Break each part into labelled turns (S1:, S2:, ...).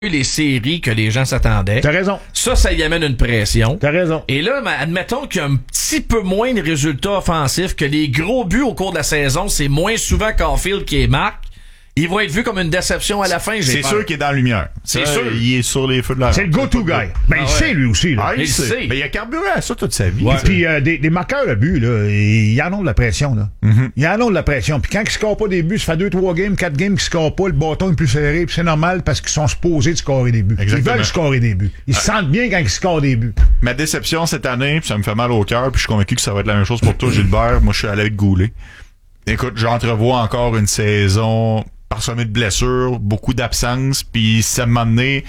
S1: les séries que les gens s'attendaient.
S2: T'as raison.
S1: Ça y amène une pression.
S2: T'as raison.
S1: Et là, admettons qu'il y a un petit peu moins de résultats offensifs, que les gros buts au cours de la saison, c'est moins souvent Caulfield qui est marque. Ils vont être vus comme une déception à la fin.
S3: C'est sûr qu'il est dans la lumière.
S1: C'est sûr.
S3: Il est sur les feux de la
S2: C'est le go-to guy. Ben, il sait, lui aussi, là.
S3: Ah, il sait. Mais il a carburé à ça toute sa vie.
S2: Ouais. Puis des marqueurs de but, là, ils en ont de la pression, là. Ils en ont de la pression. Puis quand ils scorent pas des buts, ça fait 2-3 games, 4 games qu'ils scorent pas, le bâton est plus serré, puis c'est normal parce qu'ils sont supposés de scorer des buts.
S3: Exactement.
S2: Ils veulent scorer des buts. Ils se sentent bien quand ils scorent des buts.
S3: Ma déception cette année, puis ça me fait mal au cœur, puis je suis convaincu que ça va être la même chose pour toi, Gilbert. Moi, je suis allé avec Goulet. Écoute, j'entrevois encore une saison parsemée de blessures, beaucoup d'absences, puis ça m'a donné,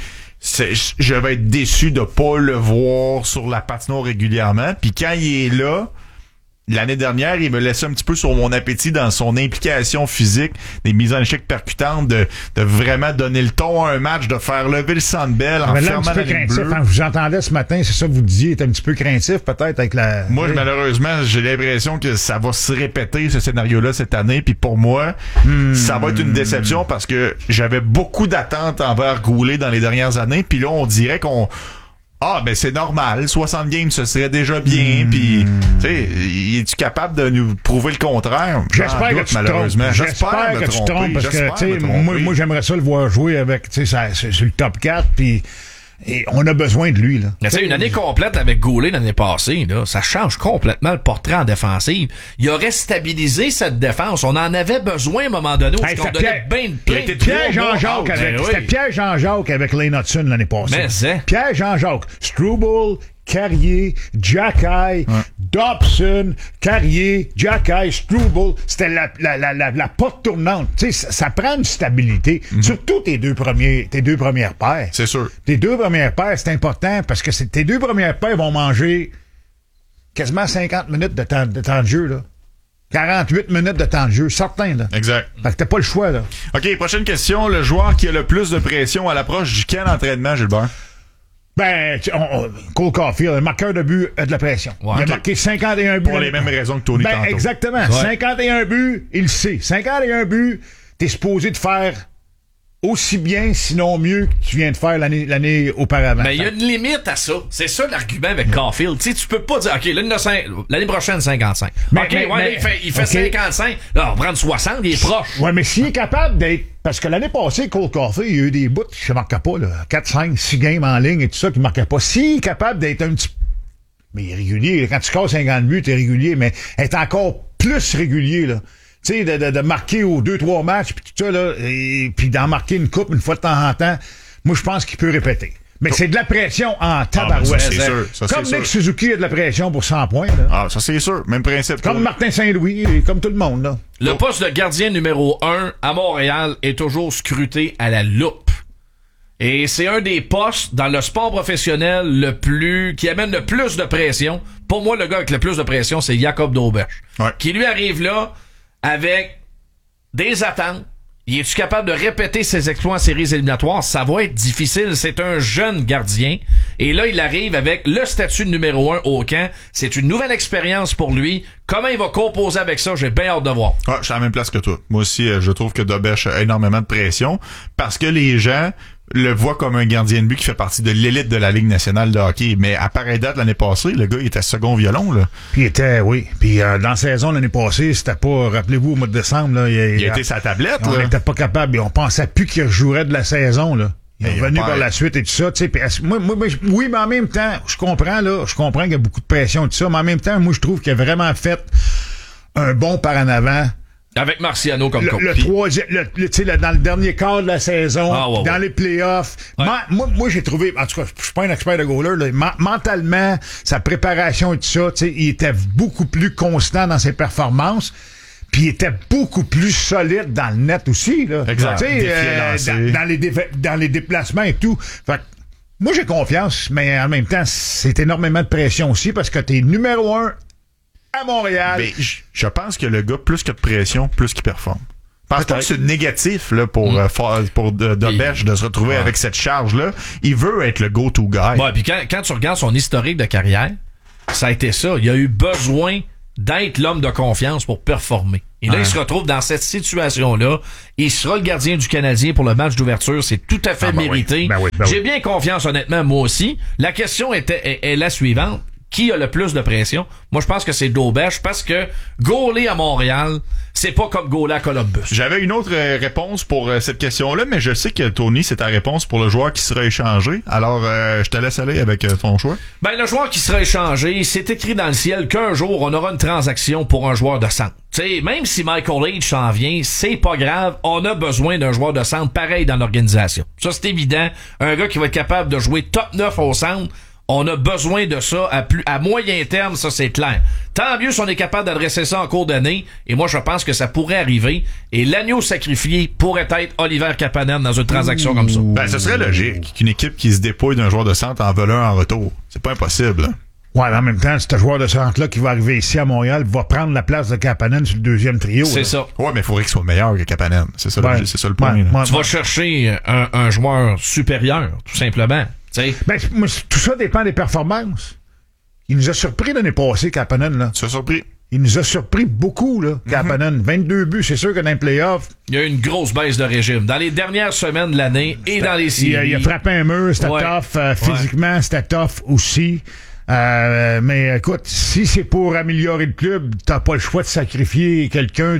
S3: je vais être déçu de pas le voir sur la patinoire régulièrement. Puis quand il est là, l'année dernière, il me laissait un petit peu sur mon appétit dans son implication physique, des mises en échec percutantes, de vraiment donner le ton à un match, de faire lever le Sandbell en fermant la ligne bleue.
S2: Quand vous entendez ce matin, c'est ça que vous disiez, il était un petit peu craintif peut-être avec la...
S3: Moi, malheureusement, j'ai l'impression que ça va se répéter, ce scénario-là, cette année. Puis pour moi, ça va être une déception parce que j'avais beaucoup d'attentes envers Goulet dans les dernières années. Puis là, on dirait qu'on... Ah, ben c'est normal, 60 games, ce serait déjà bien, puis tu sais, es-tu capable de nous prouver le contraire?
S2: J'espère que tu malheureusement. J'espère que tu te trompes, parce que, tu sais, moi j'aimerais ça le voir jouer avec, tu sais, c'est le top 4, puis on a besoin de lui, là.
S1: Mais tu sais, une année complète avec Goulet l'année passée, là, ça change complètement le portrait en défensive. Il aurait stabilisé cette défense. On en avait besoin à un moment donné où on donnait bien de plein de
S2: Pierre-Jean-Jacques avec, c'était Pierre-Jean-Jacques avec Lane Hudson l'année passée.
S1: Mais c'est...
S2: Pierre-Jean-Jacques, Struble, Carrier, Jacky, Dobson, Carrier, Jacky, Struble, c'était la porte tournante. Tu sais, ça prend une stabilité. Surtout tes deux premières paires.
S3: C'est sûr.
S2: Tes deux premières paires, c'est important parce que tes deux premières paires vont manger quasiment 50 minutes de temps de jeu, là. 48 minutes de temps de jeu, certain, là.
S3: Exact.
S2: Fait que t'as pas le choix, là.
S3: OK, prochaine question. Le joueur qui a le plus de pression à l'approche du camp d'entraînement, Gilbert?
S2: Ben, Cole Caulfield, le marqueur de but a de la pression.
S1: Ouais,
S2: il a marqué 51 buts.
S3: Pour les mêmes raisons que Tony tantôt.
S2: Exactement.
S1: Ouais.
S2: 51 buts, il le sait. 51 buts, t'es supposé de faire aussi bien, sinon mieux, que tu viens de faire l'année auparavant.
S1: Mais il y a une limite à ça. C'est ça l'argument avec Caulfield. Tu sais, tu peux pas dire, OK, l'année prochaine, 55.
S2: Mais,
S1: OK, il fait 55. Là, on va prendre 60, il est proche.
S2: Ouais, mais s'il est capable d'être... Parce que l'année passée, Cole Caulfield, il y a eu des bouts qui ne marquaient pas, là. 4, 5, 6 games en ligne et tout ça qui ne marquaient pas. S'il est capable d'être un petit... Mais il est régulier. Quand tu casses 50 buts, t'es régulier, mais être encore plus régulier, là. Tu sais, de marquer aux 2-3 matchs, puis tout ça, là, et puis d'en marquer une coupe une fois de temps en temps, moi, je pense qu'il peut répéter. Mais c'est de la pression en tabarouette.
S3: Ça, c'est sûr. Ça,
S2: comme
S3: c'est
S2: Nick
S3: sûr.
S2: Suzuki a de la pression pour 100 points, là.
S3: Ah, ça, c'est sûr. Même principe.
S2: Comme Martin Saint-Louis, et comme tout le monde, là.
S1: Le poste de gardien numéro 1 à Montréal est toujours scruté à la loupe. Et c'est un des postes dans le sport professionnel qui amène le plus de pression. Pour moi, le gars avec le plus de pression, c'est Jacob Dauberge.
S3: Ouais.
S1: Qui lui arrive là avec des attentes. Il est-tu capable de répéter ses exploits en séries éliminatoires? Ça va être difficile. C'est un jeune gardien. Et là, il arrive avec le statut de numéro 1 au camp. C'est une nouvelle expérience pour lui. Comment il va composer avec ça? J'ai bien hâte de voir.
S3: Ah, je suis à la même place que toi. Moi aussi, je trouve que Dauberge a énormément de pression parce que les gens le voient comme un gardien de but qui fait partie de l'élite de la Ligue nationale de hockey. Mais à pareille date, l'année passée, le gars, il était second violon, là.
S2: Puis il était, oui. Puis dans la saison l'année passée, c'était pas, rappelez-vous, au mois de décembre, là,
S3: il a été sa tablette,
S2: on
S3: là.
S2: n'était pas capable, et on pensait plus qu'il rejouerait de la saison, là. Il est revenu
S3: pas...
S2: par la suite et tout ça, tu sais. Oui, mais en même temps, je comprends qu'il y a beaucoup de pression et tout ça, mais en même temps, moi, je trouve qu'il a vraiment fait un bond par en avant.
S1: Avec Marciano comme coach.
S2: Le troisième, tu sais, dans le dernier quart de la saison, dans les playoffs. Ouais. Moi, j'ai trouvé, en tout cas, je suis pas un expert de goaler, là, mentalement, sa préparation et tout ça, tu sais, il était beaucoup plus constant dans ses performances. Puis il était beaucoup plus solide dans le net aussi, là.
S3: Exact.
S2: Tu sais, dans les déplacements et tout. Fait que, moi, j'ai confiance, mais en même temps, c'est énormément de pression aussi parce que t'es numéro 1 à Montréal.
S3: Mais je pense que le gars, plus que de pression, plus qu'il performe. Je pense pas que c'est négatif là, pour Dauberge de se retrouver avec cette charge-là. Il veut être le go-to guy.
S1: Ouais, puis quand tu regardes son historique de carrière, ça a été ça. Il a eu besoin d'être l'homme de confiance pour performer. Et là, il se retrouve dans cette situation-là. Il sera le gardien du Canadien pour le match d'ouverture. C'est tout à fait mérité.
S2: Oui.
S1: J'ai bien confiance, honnêtement, moi aussi. La question est la suivante. Qui a le plus de pression? Moi, je pense que c'est Daubèche parce que gauler à Montréal, c'est pas comme gauler à Columbus.
S3: J'avais une autre réponse pour cette question-là, mais je sais que Tony, c'est ta réponse pour le joueur qui sera échangé. Alors, je te laisse aller avec ton choix.
S1: Ben, le joueur qui sera échangé, c'est écrit dans le ciel qu'un jour, on aura une transaction pour un joueur de centre. T'sais, même si Michael H s'en vient, c'est pas grave, on a besoin d'un joueur de centre pareil dans l'organisation. Ça, c'est évident. Un gars qui va être capable de jouer top 9 au centre, on a besoin de ça à moyen terme, ça c'est clair. Tant mieux si on est capable d'adresser ça en cours d'année, et moi je pense que ça pourrait arriver, et l'agneau sacrifié pourrait être Oliver Kapanen dans une transaction comme ça.
S3: Ben, ce serait logique qu'une équipe qui se dépouille d'un joueur de centre en vole un en retour. C'est pas impossible. Hein?
S2: Ouais, mais en même temps, ce joueur de centre-là qui va arriver ici à Montréal va prendre la place de Kapanen sur le deuxième trio.
S1: C'est
S2: là.
S1: ça.
S3: Ouais, mais il faudrait qu'il soit meilleur que Kapanen. C'est ça,
S2: Ouais.
S3: c'est ça le point.
S2: Ouais,
S3: là.
S2: ouais,
S1: Tu vas chercher un joueur supérieur, tout simplement. T'sais.
S2: Ben, moi, tout ça dépend des performances. Il nous a surpris l'année passée, Kapanen, là.
S3: Tu es surpris?
S2: Il nous a surpris beaucoup, là, Kapanen. 22 buts, c'est sûr que dans les playoffs,
S1: Il y a eu une grosse baisse de régime. Dans les dernières semaines de l'année et dans les séries.
S2: il a frappé un mur, c'était tough. Physiquement, c'était tough aussi. Mais écoute, si c'est pour améliorer le club, t'as pas le choix de sacrifier quelqu'un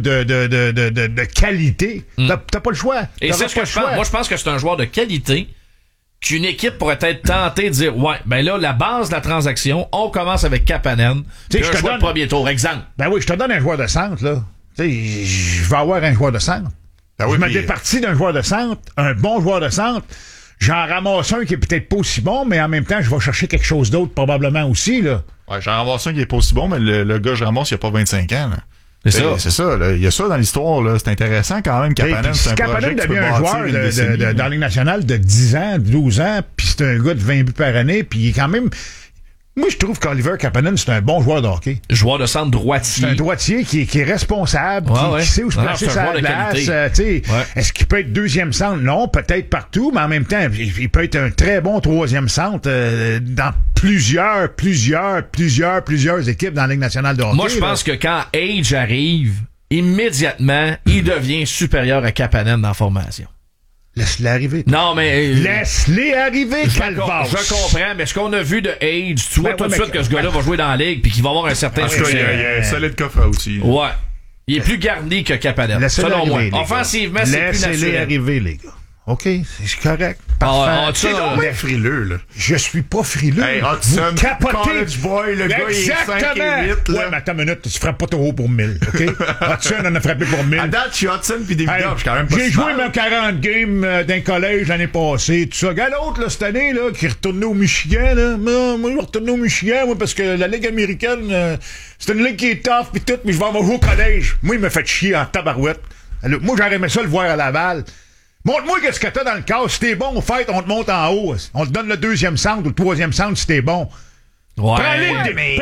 S2: de qualité. T'as pas le choix.
S1: Et
S2: T'auras
S1: c'est ce
S2: pas
S1: que
S2: le
S1: je pense.
S2: choix.
S1: Moi, je pense que c'est un joueur de qualité qu'une équipe pourrait être tentée de dire, ouais, ben là, la base de la transaction, on commence avec Kapanen.
S2: Tu sais,
S1: puis
S2: je
S1: un
S2: te
S1: choix
S2: donne-
S1: de premier tour, exemple.
S2: Ben oui, je te donne un joueur de centre, là. Tu sais, je vais avoir un joueur de centre.
S3: Ben oui,
S2: je me
S3: puis-
S2: départis d'un joueur de centre, un bon joueur de centre. J'en ramasse un qui est peut-être pas aussi bon, mais en même temps, je vais chercher quelque chose d'autre probablement aussi, là.
S3: Ouais, j'en ramasse un qui est pas aussi bon, mais le gars que je ramasse, il a pas 25 ans. Là. C'est ça, là. Il y a ça dans l'histoire, là. C'est intéressant quand même. Kapanen, c'est un
S2: si
S3: projet
S2: Kapanen
S3: que tu peux
S2: devient un
S3: bâtir
S2: joueur
S3: une décennie, là.
S2: dans la Ligue nationale de 10 ans, de 12 ans, puis c'est un gars de 20 buts par année, puis il est quand même... Moi, je trouve qu'Oliver Kapanen, c'est un bon joueur de hockey.
S1: Joueur de centre droitier.
S2: C'est un droitier qui est responsable,
S1: Ouais,
S2: qui sait où se
S1: Non,
S2: placer
S1: c'est un
S2: sa
S1: joueur de
S2: glace.
S1: qualité.
S2: Tu sais,
S1: Ouais.
S2: Est-ce qu'il peut être deuxième centre? Non, peut-être partout, mais en même temps, il peut être un très bon troisième centre dans plusieurs équipes dans la Ligue nationale de hockey.
S1: Moi, je pense que quand Age arrive, immédiatement, il devient supérieur à Kapanen dans la formation.
S2: Laisse-les arriver.
S1: Non, mais...
S2: Laisse-les arriver,
S1: Je
S2: Calvas.
S1: comprends, mais ce qu'on a vu de Age, tu vois
S2: Ben
S1: tout
S2: ouais,
S1: de
S2: mais-
S1: suite que ce gars-là va jouer dans la Ligue puis qu'il va avoir un certain
S3: En tout cas, il y
S1: succès.
S3: a un solide coffre aussi.
S1: Ouais. Il est plus garni que Kapanen,
S2: Laissez-les
S1: selon moi.
S2: arriver, les gars.
S1: Offensivement, c'est plus
S2: Laissez-les
S1: naturel.
S2: arriver, les gars. OK, c'est correct. Parfait.
S1: ça,
S3: Mais frileux, là.
S2: Je suis pas frileux.
S3: Hey, Hudson,
S2: Vous capotez.
S3: college boy, le gars, il est 5 et 8, là.
S2: Ouais, mais attends une minute, tu frappes pas trop haut pour 1000, OK? Hudson en a frappé pour 1000.
S3: À date, je suis Hudson puis David
S2: Hey,
S3: je suis quand même pas
S2: j'ai
S3: si
S2: joué
S3: mal.
S2: mon 40 games d'un collège l'année passée, tout ça. Regarde l'autre, là, cette année, là, qui est retourné au Michigan, là. Moi, je vais retourner au Michigan, moi, parce que la Ligue américaine, c'est une ligue qui est tough pis tout, mais je vais avoir joué au collège. Moi, il me fait chier en tabarouette. Alors, moi, j'aurais aimé ça le voir à Laval. Montre-moi qu'est-ce que t'as dans le cas. Si t'es bon, fait, on te monte en haut. On te donne le deuxième centre ou le troisième centre si t'es bon. Prends-les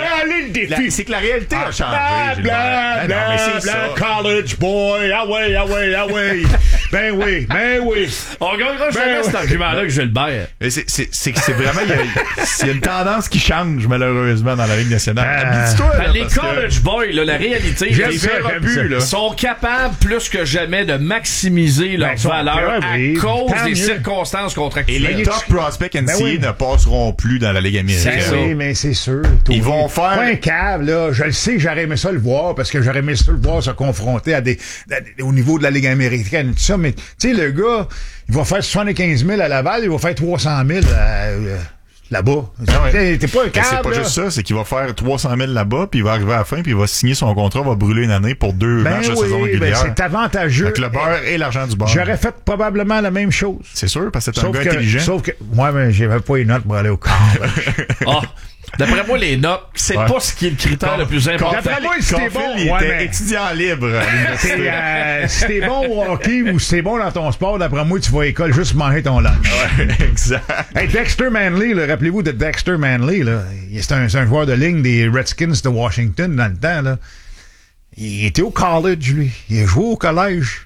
S2: le défi.
S3: C'est que la réalité a changé.
S2: Bla,
S3: Gilbert.
S2: bla,
S3: Ben non, mais
S2: bla,
S3: c'est
S2: bla,
S3: ça.
S2: college boy. Ah ouais. Ben oui.
S1: On gagnera jamais
S2: Ben
S1: cet
S2: ouais.
S1: argument-là que Gilbert.
S3: Mais c'est que c'est vraiment, il y a une tendance qui change, malheureusement, dans la Ligue nationale. Habite-toi, là,
S1: Les
S3: parce que-
S1: college boys, là, la réalité,
S2: J'aime
S1: les
S2: ça,
S1: verras
S2: j'aime
S1: plus,
S2: ça.
S1: là, sont capables plus que jamais de maximiser leur
S2: Ben, sont
S1: valeur
S2: capables,
S1: à
S2: oui.
S1: cause
S2: Tant
S1: des
S2: mieux.
S1: circonstances
S3: Et
S1: contractuelles.
S3: les top prospects NCAA
S2: Ben oui.
S3: ne passeront plus dans la Ligue américaine.
S1: C'est ça.
S2: Oui, mais c'est sûr.
S3: Ils vont faire-
S2: Pas un cave, là. Je le sais, j'aurais aimé ça le voir, parce que j'aurais aimé ça le voir se confronter au niveau de la Ligue américaine, tout ça. Mais, tu sais, le gars, il va faire 75 000 à Laval, il va faire 300 000 là-bas.
S3: ouais.
S2: T'es pas un
S3: Mais
S2: cave,
S3: c'est pas
S2: là.
S3: juste ça, c'est qu'il va faire 300 000 là-bas, puis il va arriver à la fin, puis il va signer son contrat, va brûler une année pour 2
S2: Ben
S3: matchs de
S2: oui,
S3: saison
S2: ben
S3: régulière.
S2: c'est avantageux.
S3: Avec le beurre et l'argent du beurre.
S2: J'aurais fait probablement la même chose.
S3: C'est sûr, parce que c'est un gars intelligent.
S2: Sauf que, moi, mais j'avais pas les notes pour aller au camp.
S1: Ah, d'après moi, les notes, c'est
S3: Ouais.
S1: pas ce qui est le critère le plus important.
S2: D'après moi, si t'es
S3: Confill,
S2: bon,
S3: il
S2: ouais,
S3: était
S2: mais-
S3: étudiant libre à l'université.
S2: Si t'es bon au hockey ou si t'es bon dans ton sport, d'après moi, tu vas à l'école juste manger ton lunch.
S3: Ouais, exact.
S2: Hey, Dexter Manley, là, rappelez-vous de Dexter Manley, là. C'est un joueur de ligne des Redskins de Washington dans le temps, là. Il était au college, lui. Il a joué au collège.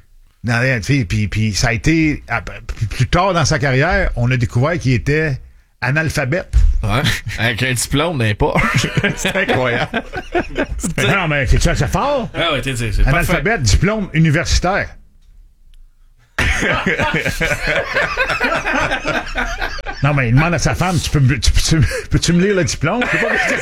S2: Puis ça a été, plus tard dans sa carrière, on a découvert qu'il était analphabète.
S1: Ouais. Avec un diplôme d'un pas.
S3: C'est incroyable.
S2: Non, mais c'est fort.
S1: Ah ouais, c'est
S2: Un
S1: parfait.
S2: alphabet, diplôme universitaire. Non, mais il demande à sa femme, peux-tu me lire le diplôme? Je sais pas ce que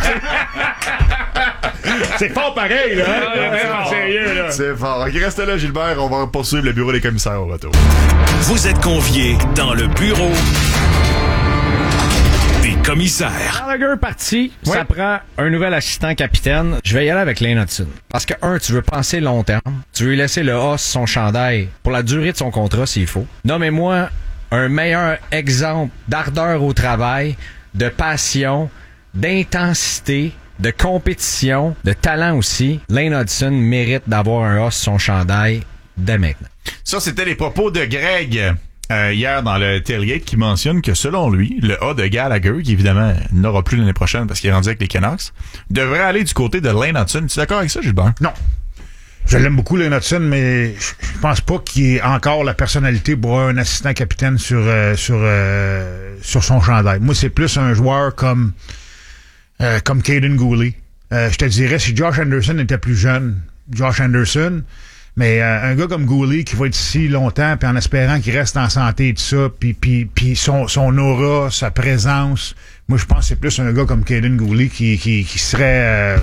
S2: c'est fort pareil, là. Hein? Sérieux, là.
S3: C'est fort. Ok, reste là, Gilbert. On va poursuivre le bureau des commissaires au retour.
S4: Vous êtes conviés dans le bureau des commissaires.
S5: Gallagher parti,
S2: Ouais.
S5: ça prend un nouvel assistant capitaine. Je vais y aller avec Lane Hudson. Parce que, tu veux penser long terme. Tu veux lui laisser le A sur son chandail pour la durée de son contrat s'il faut. Nommez-moi un meilleur exemple d'ardeur au travail, de passion, d'intensité, de compétition, de talent aussi. Lane Hudson mérite d'avoir un A sur son chandail dès maintenant.
S3: Ça, c'était les propos de Greg hier dans le tailgate qui mentionne que selon lui, le A de Gallagher, qui évidemment n'aura plus l'année prochaine parce qu'il est rendu avec les Canucks, devrait aller du côté de Lane Hudson. Tu es d'accord avec ça, Gilbert?
S2: Non. Je l'aime beaucoup, Lane Hudson, mais je pense pas qu'il ait encore la personnalité pour un assistant capitaine sur son chandail. Moi, c'est plus un joueur comme Caden Gooley. Je te dirais, si Josh Anderson était plus jeune, mais un gars comme Gooley qui va être ici longtemps, puis en espérant qu'il reste en santé et tout ça, puis son aura, sa présence, moi, je pense que c'est plus un gars comme Caden Gooley qui serait...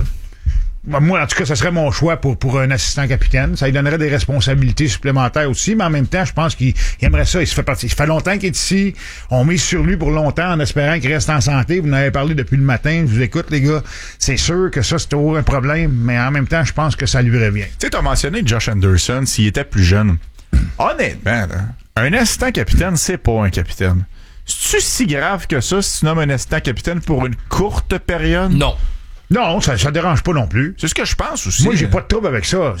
S2: moi, en tout cas, ça serait mon choix pour un assistant capitaine. Ça lui donnerait des responsabilités supplémentaires aussi, mais en même temps, je pense qu'il aimerait ça. Il fait longtemps qu'il est ici. On mise sur lui pour longtemps en espérant qu'il reste en santé. Vous en avez parlé depuis le matin. Je vous écoute, les gars. C'est sûr que ça, c'est toujours un problème, mais en même temps, je pense que ça lui revient.
S3: Tu sais, t'as mentionné Josh Anderson s'il était plus jeune. Honnêtement, là, un assistant capitaine, c'est pas un capitaine. C'est-tu si grave que ça si tu nommes un assistant capitaine pour une courte période?
S1: Non.
S2: Non, ça dérange pas non plus.
S3: C'est ce que je pense aussi.
S2: Moi, j'ai pas de trouble avec ça.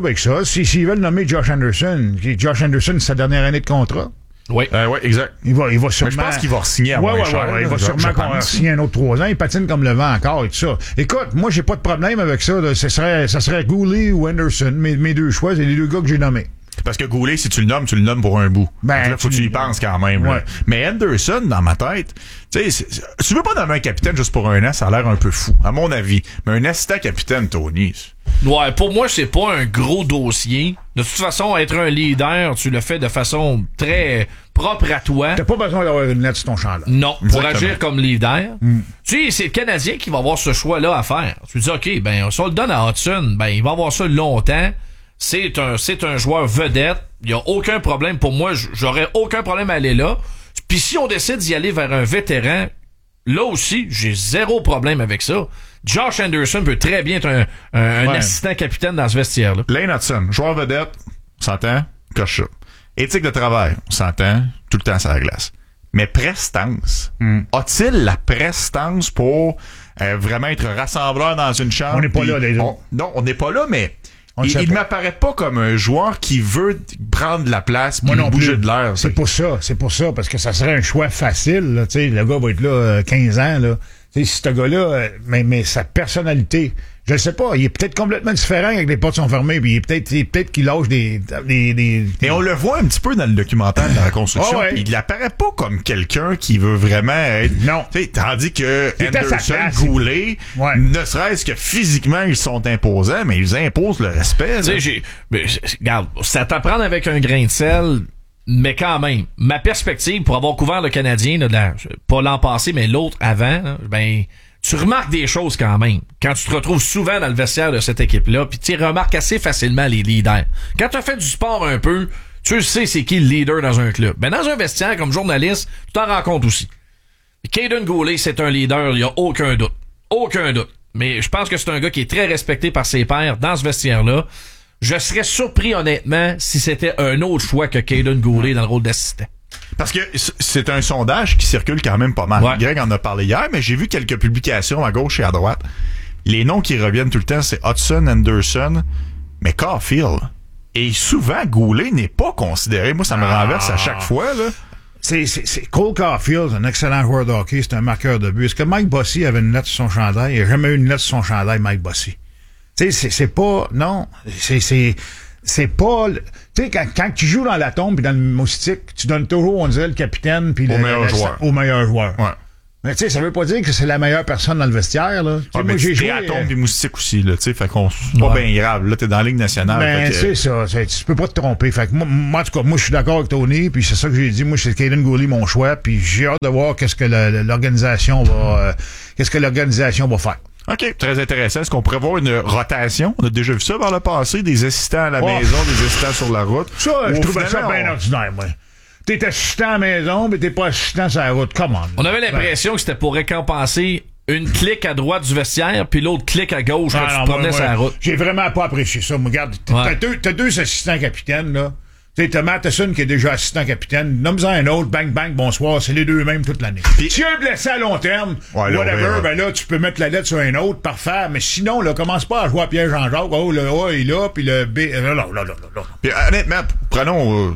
S2: S'ils veulent nommer Josh Anderson, c'est sa dernière année de contrat.
S1: Oui.
S3: Ouais, exact.
S2: Il va sûrement...
S3: Mais je pense qu'il va re-signer à moins cher.
S2: Il va
S3: Je
S2: sûrement
S3: pense.
S2: signer un autre 3 ans. Il patine comme le vent encore et tout ça. Écoute, moi, j'ai pas de problème avec ça. Là. Ça serait Gooley ou Anderson. Mes deux choix, c'est les deux gars que j'ai nommés.
S3: Parce que Goulet, si tu le nommes pour un bout.
S2: Ben,
S3: Donc là, faut que tu y penses quand même.
S2: Ouais.
S3: Là. Mais Anderson, dans ma tête, tu sais, tu veux pas nommer un capitaine juste pour un an, ça a l'air un peu fou, à mon avis. Mais un assistant capitaine, Tony...
S1: Ouais, pour moi, c'est pas un gros dossier. De toute façon, être un leader, tu le fais de façon très propre à toi.
S2: T'as pas besoin d'avoir une lettre sur ton champ, là.
S1: Non, pour
S3: Exactement.
S1: agir comme leader. Tu sais, c'est le Canadien qui va avoir ce choix-là à faire. Tu dis, OK, ben, si on le donne à Hudson, ben, il va avoir ça longtemps. C'est un joueur vedette. Il y a aucun problème. Pour moi, j'aurais aucun problème à aller là. Puis si on décide d'y aller vers un vétéran, là aussi, j'ai zéro problème avec ça. Josh Anderson peut très bien être un assistant capitaine dans ce vestiaire-là.
S3: Lane Hudson, joueur vedette, on s'entend, coche ça. Éthique de travail, on s'entend, tout le temps sur la glace. Mais prestance, a-t-il la prestance pour vraiment être rassembleur dans une chambre?
S2: On n'est pas là, les autres.
S3: Non, on n'est pas là, mais
S2: On le sait
S3: il
S2: pas.
S3: m'apparaît pas comme un joueur qui veut prendre de la place
S2: Moi
S3: puis
S2: non
S3: bouger
S2: plus.
S3: de l'air.
S2: C'est pour ça, parce que ça serait un choix facile, là. Tu sais, le gars va être là 15 ans, là. Tu sais, ce gars-là, mais sa personnalité, je ne sais pas, il est peut-être complètement différent avec les portes sont fermées, puis peut-être qu'il lâche des
S3: Et on le voit un petit peu dans le documentaire de la reconstruction.
S2: Ah ouais.
S3: Il apparaît pas comme quelqu'un qui veut vraiment être...
S2: Non.
S3: T'sais, tandis que
S2: Il est à sa
S3: Anderson,
S2: place.
S3: Goulet,
S2: Ouais.
S3: ne serait-ce que physiquement, ils sont imposants, mais ils imposent le respect.
S1: Tu sais, regarde, c'est à t'apprendre avec un grain de sel, mais quand même, ma perspective pour avoir couvert le Canadien, là, pas l'an passé, mais l'autre avant, là, ben, tu remarques des choses quand même. Quand tu te retrouves souvent dans le vestiaire de cette équipe-là, puis tu remarques assez facilement les leaders. Quand tu as fait du sport un peu, tu sais c'est qui le leader dans un club. Ben, dans un vestiaire, comme journaliste, tu t'en rends compte aussi. Caden Goulet, c'est un leader, il y a aucun doute. Aucun doute. Mais je pense que c'est un gars qui est très respecté par ses pairs dans ce vestiaire-là. Je serais surpris, honnêtement, si c'était un autre choix que Caden Goulet dans le rôle d'assistant.
S3: Parce que c'est un sondage qui circule quand même pas mal.
S1: Ouais.
S3: Greg en a parlé hier, mais j'ai vu quelques publications à gauche et à droite. Les noms qui reviennent tout le temps, c'est Hudson, Anderson, mais Caulfield. Et souvent, Goulet n'est pas considéré. Moi, ça me renverse à chaque fois, là.
S2: C'est Cole Caulfield, un excellent joueur de hockey, c'est un marqueur de but. Est-ce que Mike Bossy avait une lettre sur son chandail? Il n'a jamais eu une lettre sur son chandail, Mike Bossy. Tu sais, c'est pas... Non, c'est pas... Tu sais, quand tu joues dans la tombe puis dans le moustique, tu donnes toujours, on dirait, le capitaine puis
S3: Au meilleur joueur.
S2: Au meilleur joueur.
S3: Ouais.
S2: Mais tu sais, ça veut pas dire que c'est la meilleure personne dans le vestiaire, là. Tu sais,
S3: Ouais,
S2: moi,
S3: mais
S2: j'ai
S3: t'es
S2: joué.
S3: atome pis moustique aussi, là, tu sais, fait qu'on, c'est pas bien grave. Là, t'es dans la Ligue nationale.
S2: Ben,
S3: fait que-
S2: c'est ça. Tu peux pas te tromper. Fait que moi, en tout cas, moi, je suis d'accord avec Tony, puis c'est ça que j'ai dit. Moi, c'est Caden Gooley, mon choix, puis j'ai hâte de voir qu'est-ce que l'organisation va faire.
S3: OK, très intéressant. Est-ce qu'on pourrait voir une rotation? On a déjà vu ça par le passé, des assistants à la maison, des assistants sur la route.
S2: Ça, je
S3: Ou
S2: trouvais ça
S3: finalement,
S2: bien ordinaire, moi. T'es assistant à la maison, mais t'es pas assistant sur la route. Come on.
S1: On avait l'impression que c'était pour récompenser une clique à droite du vestiaire, puis l'autre clique à gauche quand tu te promenais sur la route.
S2: J'ai vraiment pas apprécié ça. Mais regarde, t'as deux assistants capitaines, là. Tu sais, t'as Matheson qui est déjà assistant capitaine. Nomme-en un autre, bang, bang, bonsoir. C'est les deux mêmes toute l'année. Si un blessé à long terme,
S3: Ouais, là,
S2: whatever,
S3: ouais.
S2: ben là, tu peux mettre la lettre sur un autre, parfait. Mais sinon, là, commence pas à jouer à Pierre-Jean-Jacques. Oh, le A est là, puis le B... Là.
S3: Puis, honnêtement, prenons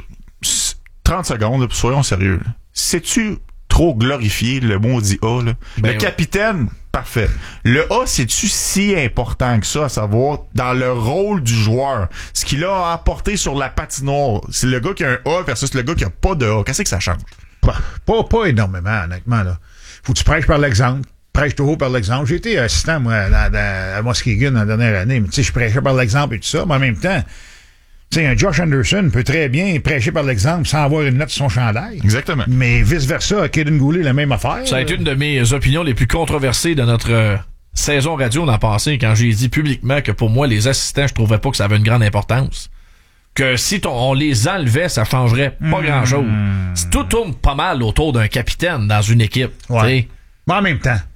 S3: 30 secondes, là, puis soyons sérieux. Là. Sais-tu trop glorifié le maudit A, là?
S1: Ben
S3: le
S1: ouais.
S3: capitaine, parfait. Le A, c'est-tu si important que ça, à savoir, dans le rôle du joueur? Ce qu'il a apporté sur la patinoire, c'est le gars qui a un A versus le gars qui a pas de A. Qu'est-ce que ça change?
S2: Pas énormément, honnêtement, là. Faut que tu prêches par l'exemple. Prêche toujours par l'exemple. J'ai été assistant, moi, à Muskegon la dernière année, mais tu sais, je prêchais par l'exemple et tout ça, mais en même temps, tu sais, un Josh Anderson peut très bien prêcher par l'exemple sans avoir une note sur son chandail.
S3: Exactement.
S2: Mais vice-versa, Caden Gooley, la même affaire.
S1: Ça a été une de mes opinions les plus controversées de notre saison radio l'an passé, quand j'ai dit publiquement que pour moi, les assistants, je trouvais pas que ça avait une grande importance. Que si on les enlevait, ça changerait pas grand-chose. Tout tourne pas mal autour d'un capitaine dans une équipe.
S2: Ouais.
S1: t'sais.
S2: Mais en même temps,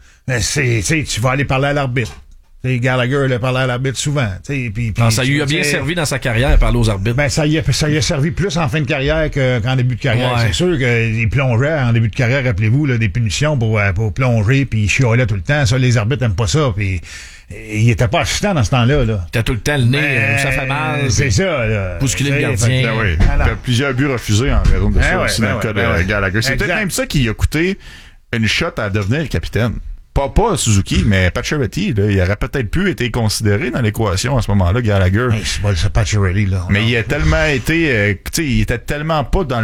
S2: tu vas aller parler à l'arbitre. T'sais, Gallagher, il a parlé à l'arbitre souvent. Puis,
S1: Non, ça lui a bien servi dans sa carrière, parler aux arbitres.
S2: Ben, ça y a servi plus en fin de carrière qu'en début de carrière.
S1: Ouais.
S2: C'est sûr qu'il plongeait en début de carrière, rappelez-vous, là, des punitions pour plonger, puis il chiolait tout le temps. Ça, les arbitres aiment pas ça, puis il était pas assistant dans ce temps-là. Là.
S1: T'as tout le temps le nez, ça fait mal.
S2: C'est ça, là.
S1: Bousculer le
S2: T'sais,
S1: gardien.
S2: fait que,
S3: Ben oui.
S2: Ah, non.
S3: Il y a plusieurs buts refusés en raison de
S2: Ben
S3: ça
S2: ouais,
S3: aussi
S2: ben
S3: dans le
S2: ouais,
S3: cas
S2: ben
S3: de
S2: ouais.
S3: Gallagher. C'est peut-être
S2: Exact.
S3: même ça qui a coûté une shot à devenir le capitaine. Pas Suzuki, mais Pacioretty, là, il aurait peut-être pu être considéré dans l'équation à ce moment-là, Gallagher.
S2: Hey, c'est pas Pacioretty, là.
S3: Mais il a tellement été, tu sais, il était tellement pas dans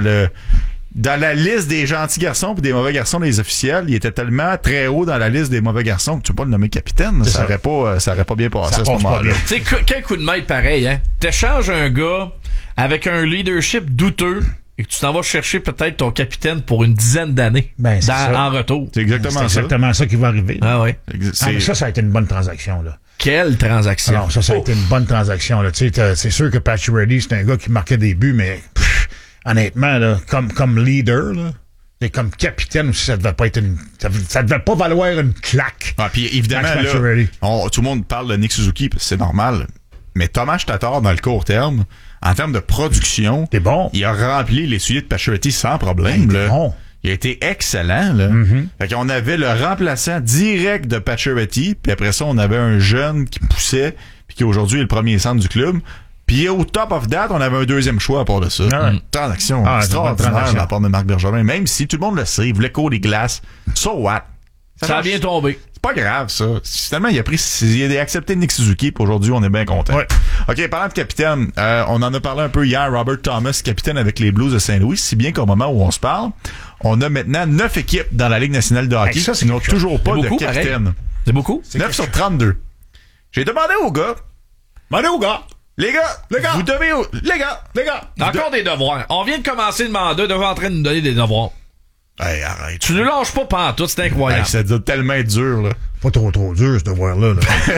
S3: la liste des gentils garçons puis des mauvais garçons des officiels. Il était tellement très haut dans la liste des mauvais garçons que tu peux pas le nommer capitaine. Ça aurait pas bien passé
S2: Ça
S3: à ce
S2: passe pas
S3: moment-là.
S2: bien.
S1: Tu sais, quel coup de maître pareil, hein? T'échanges un gars avec un leadership douteux et que tu t'en vas chercher peut-être ton capitaine pour une dizaine d'années
S2: Ben, c'est ça.
S1: en retour.
S3: C'est exactement
S2: C'est
S3: ça.
S2: exactement ça qui va arriver.
S1: Ah ouais.
S2: Ah, mais ça a été une bonne transaction, là.
S1: Quelle transaction.
S2: Alors, ça a été une bonne transaction, là. Tu sais, c'est sûr que Pacioretty, c'est un gars qui marquait des buts, mais honnêtement, là, comme leader, là, et comme capitaine aussi, ça devait pas être ça devait pas valoir une claque.
S3: Ah, puis évidemment,
S2: Max
S3: là,
S2: Pacioretty.
S3: tout le monde parle de Nick Suzuki, parce que c'est normal. Mais Thomas Tatar, dans le court terme, en termes de production,
S2: T'es bon.
S3: il a rempli les souliers de Pacioretty sans problème.
S2: Hey,
S3: Là.
S2: t'es bon.
S3: Il a été excellent. Là. Fait qu'on avait le remplaçant direct de Pacioretty, puis après ça, on avait un jeune qui poussait, puis qui aujourd'hui est le premier centre du club. Puis au top of that, on avait un deuxième choix à part de ça.
S2: Ah ouais.
S3: Transaction
S2: Ah,
S3: extraordinaire
S2: c'est une bonne transaction.
S3: de la part de Marc Bergevin, même si tout le monde le sait, il voulait coller les glaces. So what?
S1: Ça a bien tombé.
S3: C'est pas grave, ça. Finalement, il a accepté Nick Suzuki, puis aujourd'hui, on est bien content.
S2: Ouais.
S3: OK, parlant de capitaine, on en a parlé un peu hier, Robert Thomas, capitaine avec les Blues de Saint-Louis, si bien qu'au moment où on se parle, on a maintenant 9 équipes dans la Ligue nationale de hockey
S2: Hey, ça, c'est
S3: qui n'ont
S2: quelque chose.
S3: toujours pas
S1: C'est
S3: de
S1: beaucoup,
S3: capitaine.
S1: C'est beaucoup?
S3: 9 sur 32. J'ai demandé aux gars,
S2: Allez au gars!
S3: les gars, vous devez... Les gars!
S1: Encore des devoirs. On vient de commencer le mandat, devant en train de nous donner des devoirs.
S3: Hey, arrête.
S1: Tu ne lâches pas pantoute, c'est incroyable.
S3: Hey, ça doit tellement être dur, là.
S2: Pas trop dur, ce devoir-là,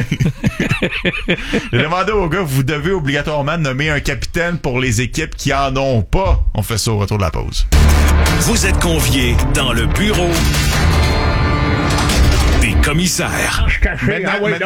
S2: là.
S3: J'ai demandé aux gars, vous devez obligatoirement nommer un capitaine pour les équipes qui en ont pas. On fait ça au retour de la pause.
S4: Vous êtes conviés dans le bureau des commissaires.
S2: Je caché, ah ouais,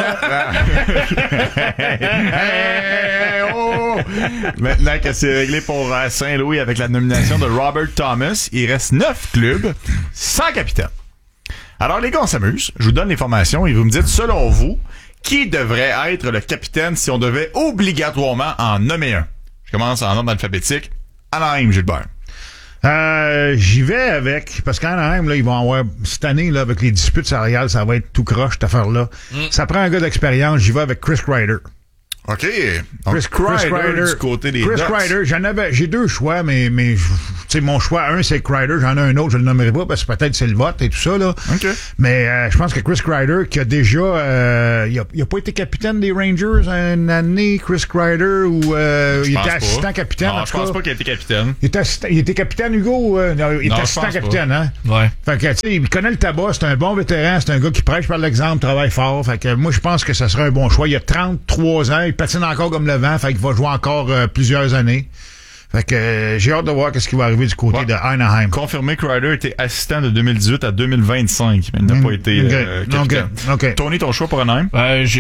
S3: Hey, oh! Maintenant que c'est réglé pour Saint-Louis avec la nomination de Robert Thomas, il reste 9 clubs sans capitaine. Alors les gars, on s'amuse. Je vous donne les formations et vous me dites, selon vous, qui devrait être le capitaine si on devait obligatoirement en nommer un? Je commence en ordre alphabétique. Anaheim, Gilbert.
S2: J'y vais avec, parce qu'Anaheim, là, ils vont avoir, cette année, là, avec les disputes salariales, ça va être tout croche, cette affaire-là. Ça prend un gars d'expérience, j'y vais avec Chris Kreider.
S3: OK. Donc, Kreider du côté des
S2: Chris
S3: Ducks.
S2: Kreider, j'ai deux choix, mais tu sais, mon choix, c'est Kreider. J'en ai un autre, je le nommerai pas parce que peut-être c'est le vote et tout ça, là.
S3: OK.
S2: Mais je pense que Chris Kreider, qui a déjà... il a pas été capitaine des Rangers une année, Chris Kreider, ou il était assistant capitaine.
S3: Non, je pense pas qu'il a été capitaine.
S2: Il était capitaine, Hugo? Non, il était assistant capitaine, hein?
S1: Ouais.
S2: Fait que, tu sais, il connaît le tabac, c'est un bon vétéran, c'est un gars qui prêche par l'exemple, travaille fort. Fait que moi, je pense que ça serait un bon choix. Il a 33 ans, il patine encore comme le vent, fait qu'il va jouer encore plusieurs années. Fait que j'ai hâte de voir ce qui va arriver du côté de Anaheim.
S3: Confirmé que Ryder était assistant de 2018 à 2025, mais il n'a pas été capitaine.
S2: OK.
S3: Tony, ton choix pour Anaheim?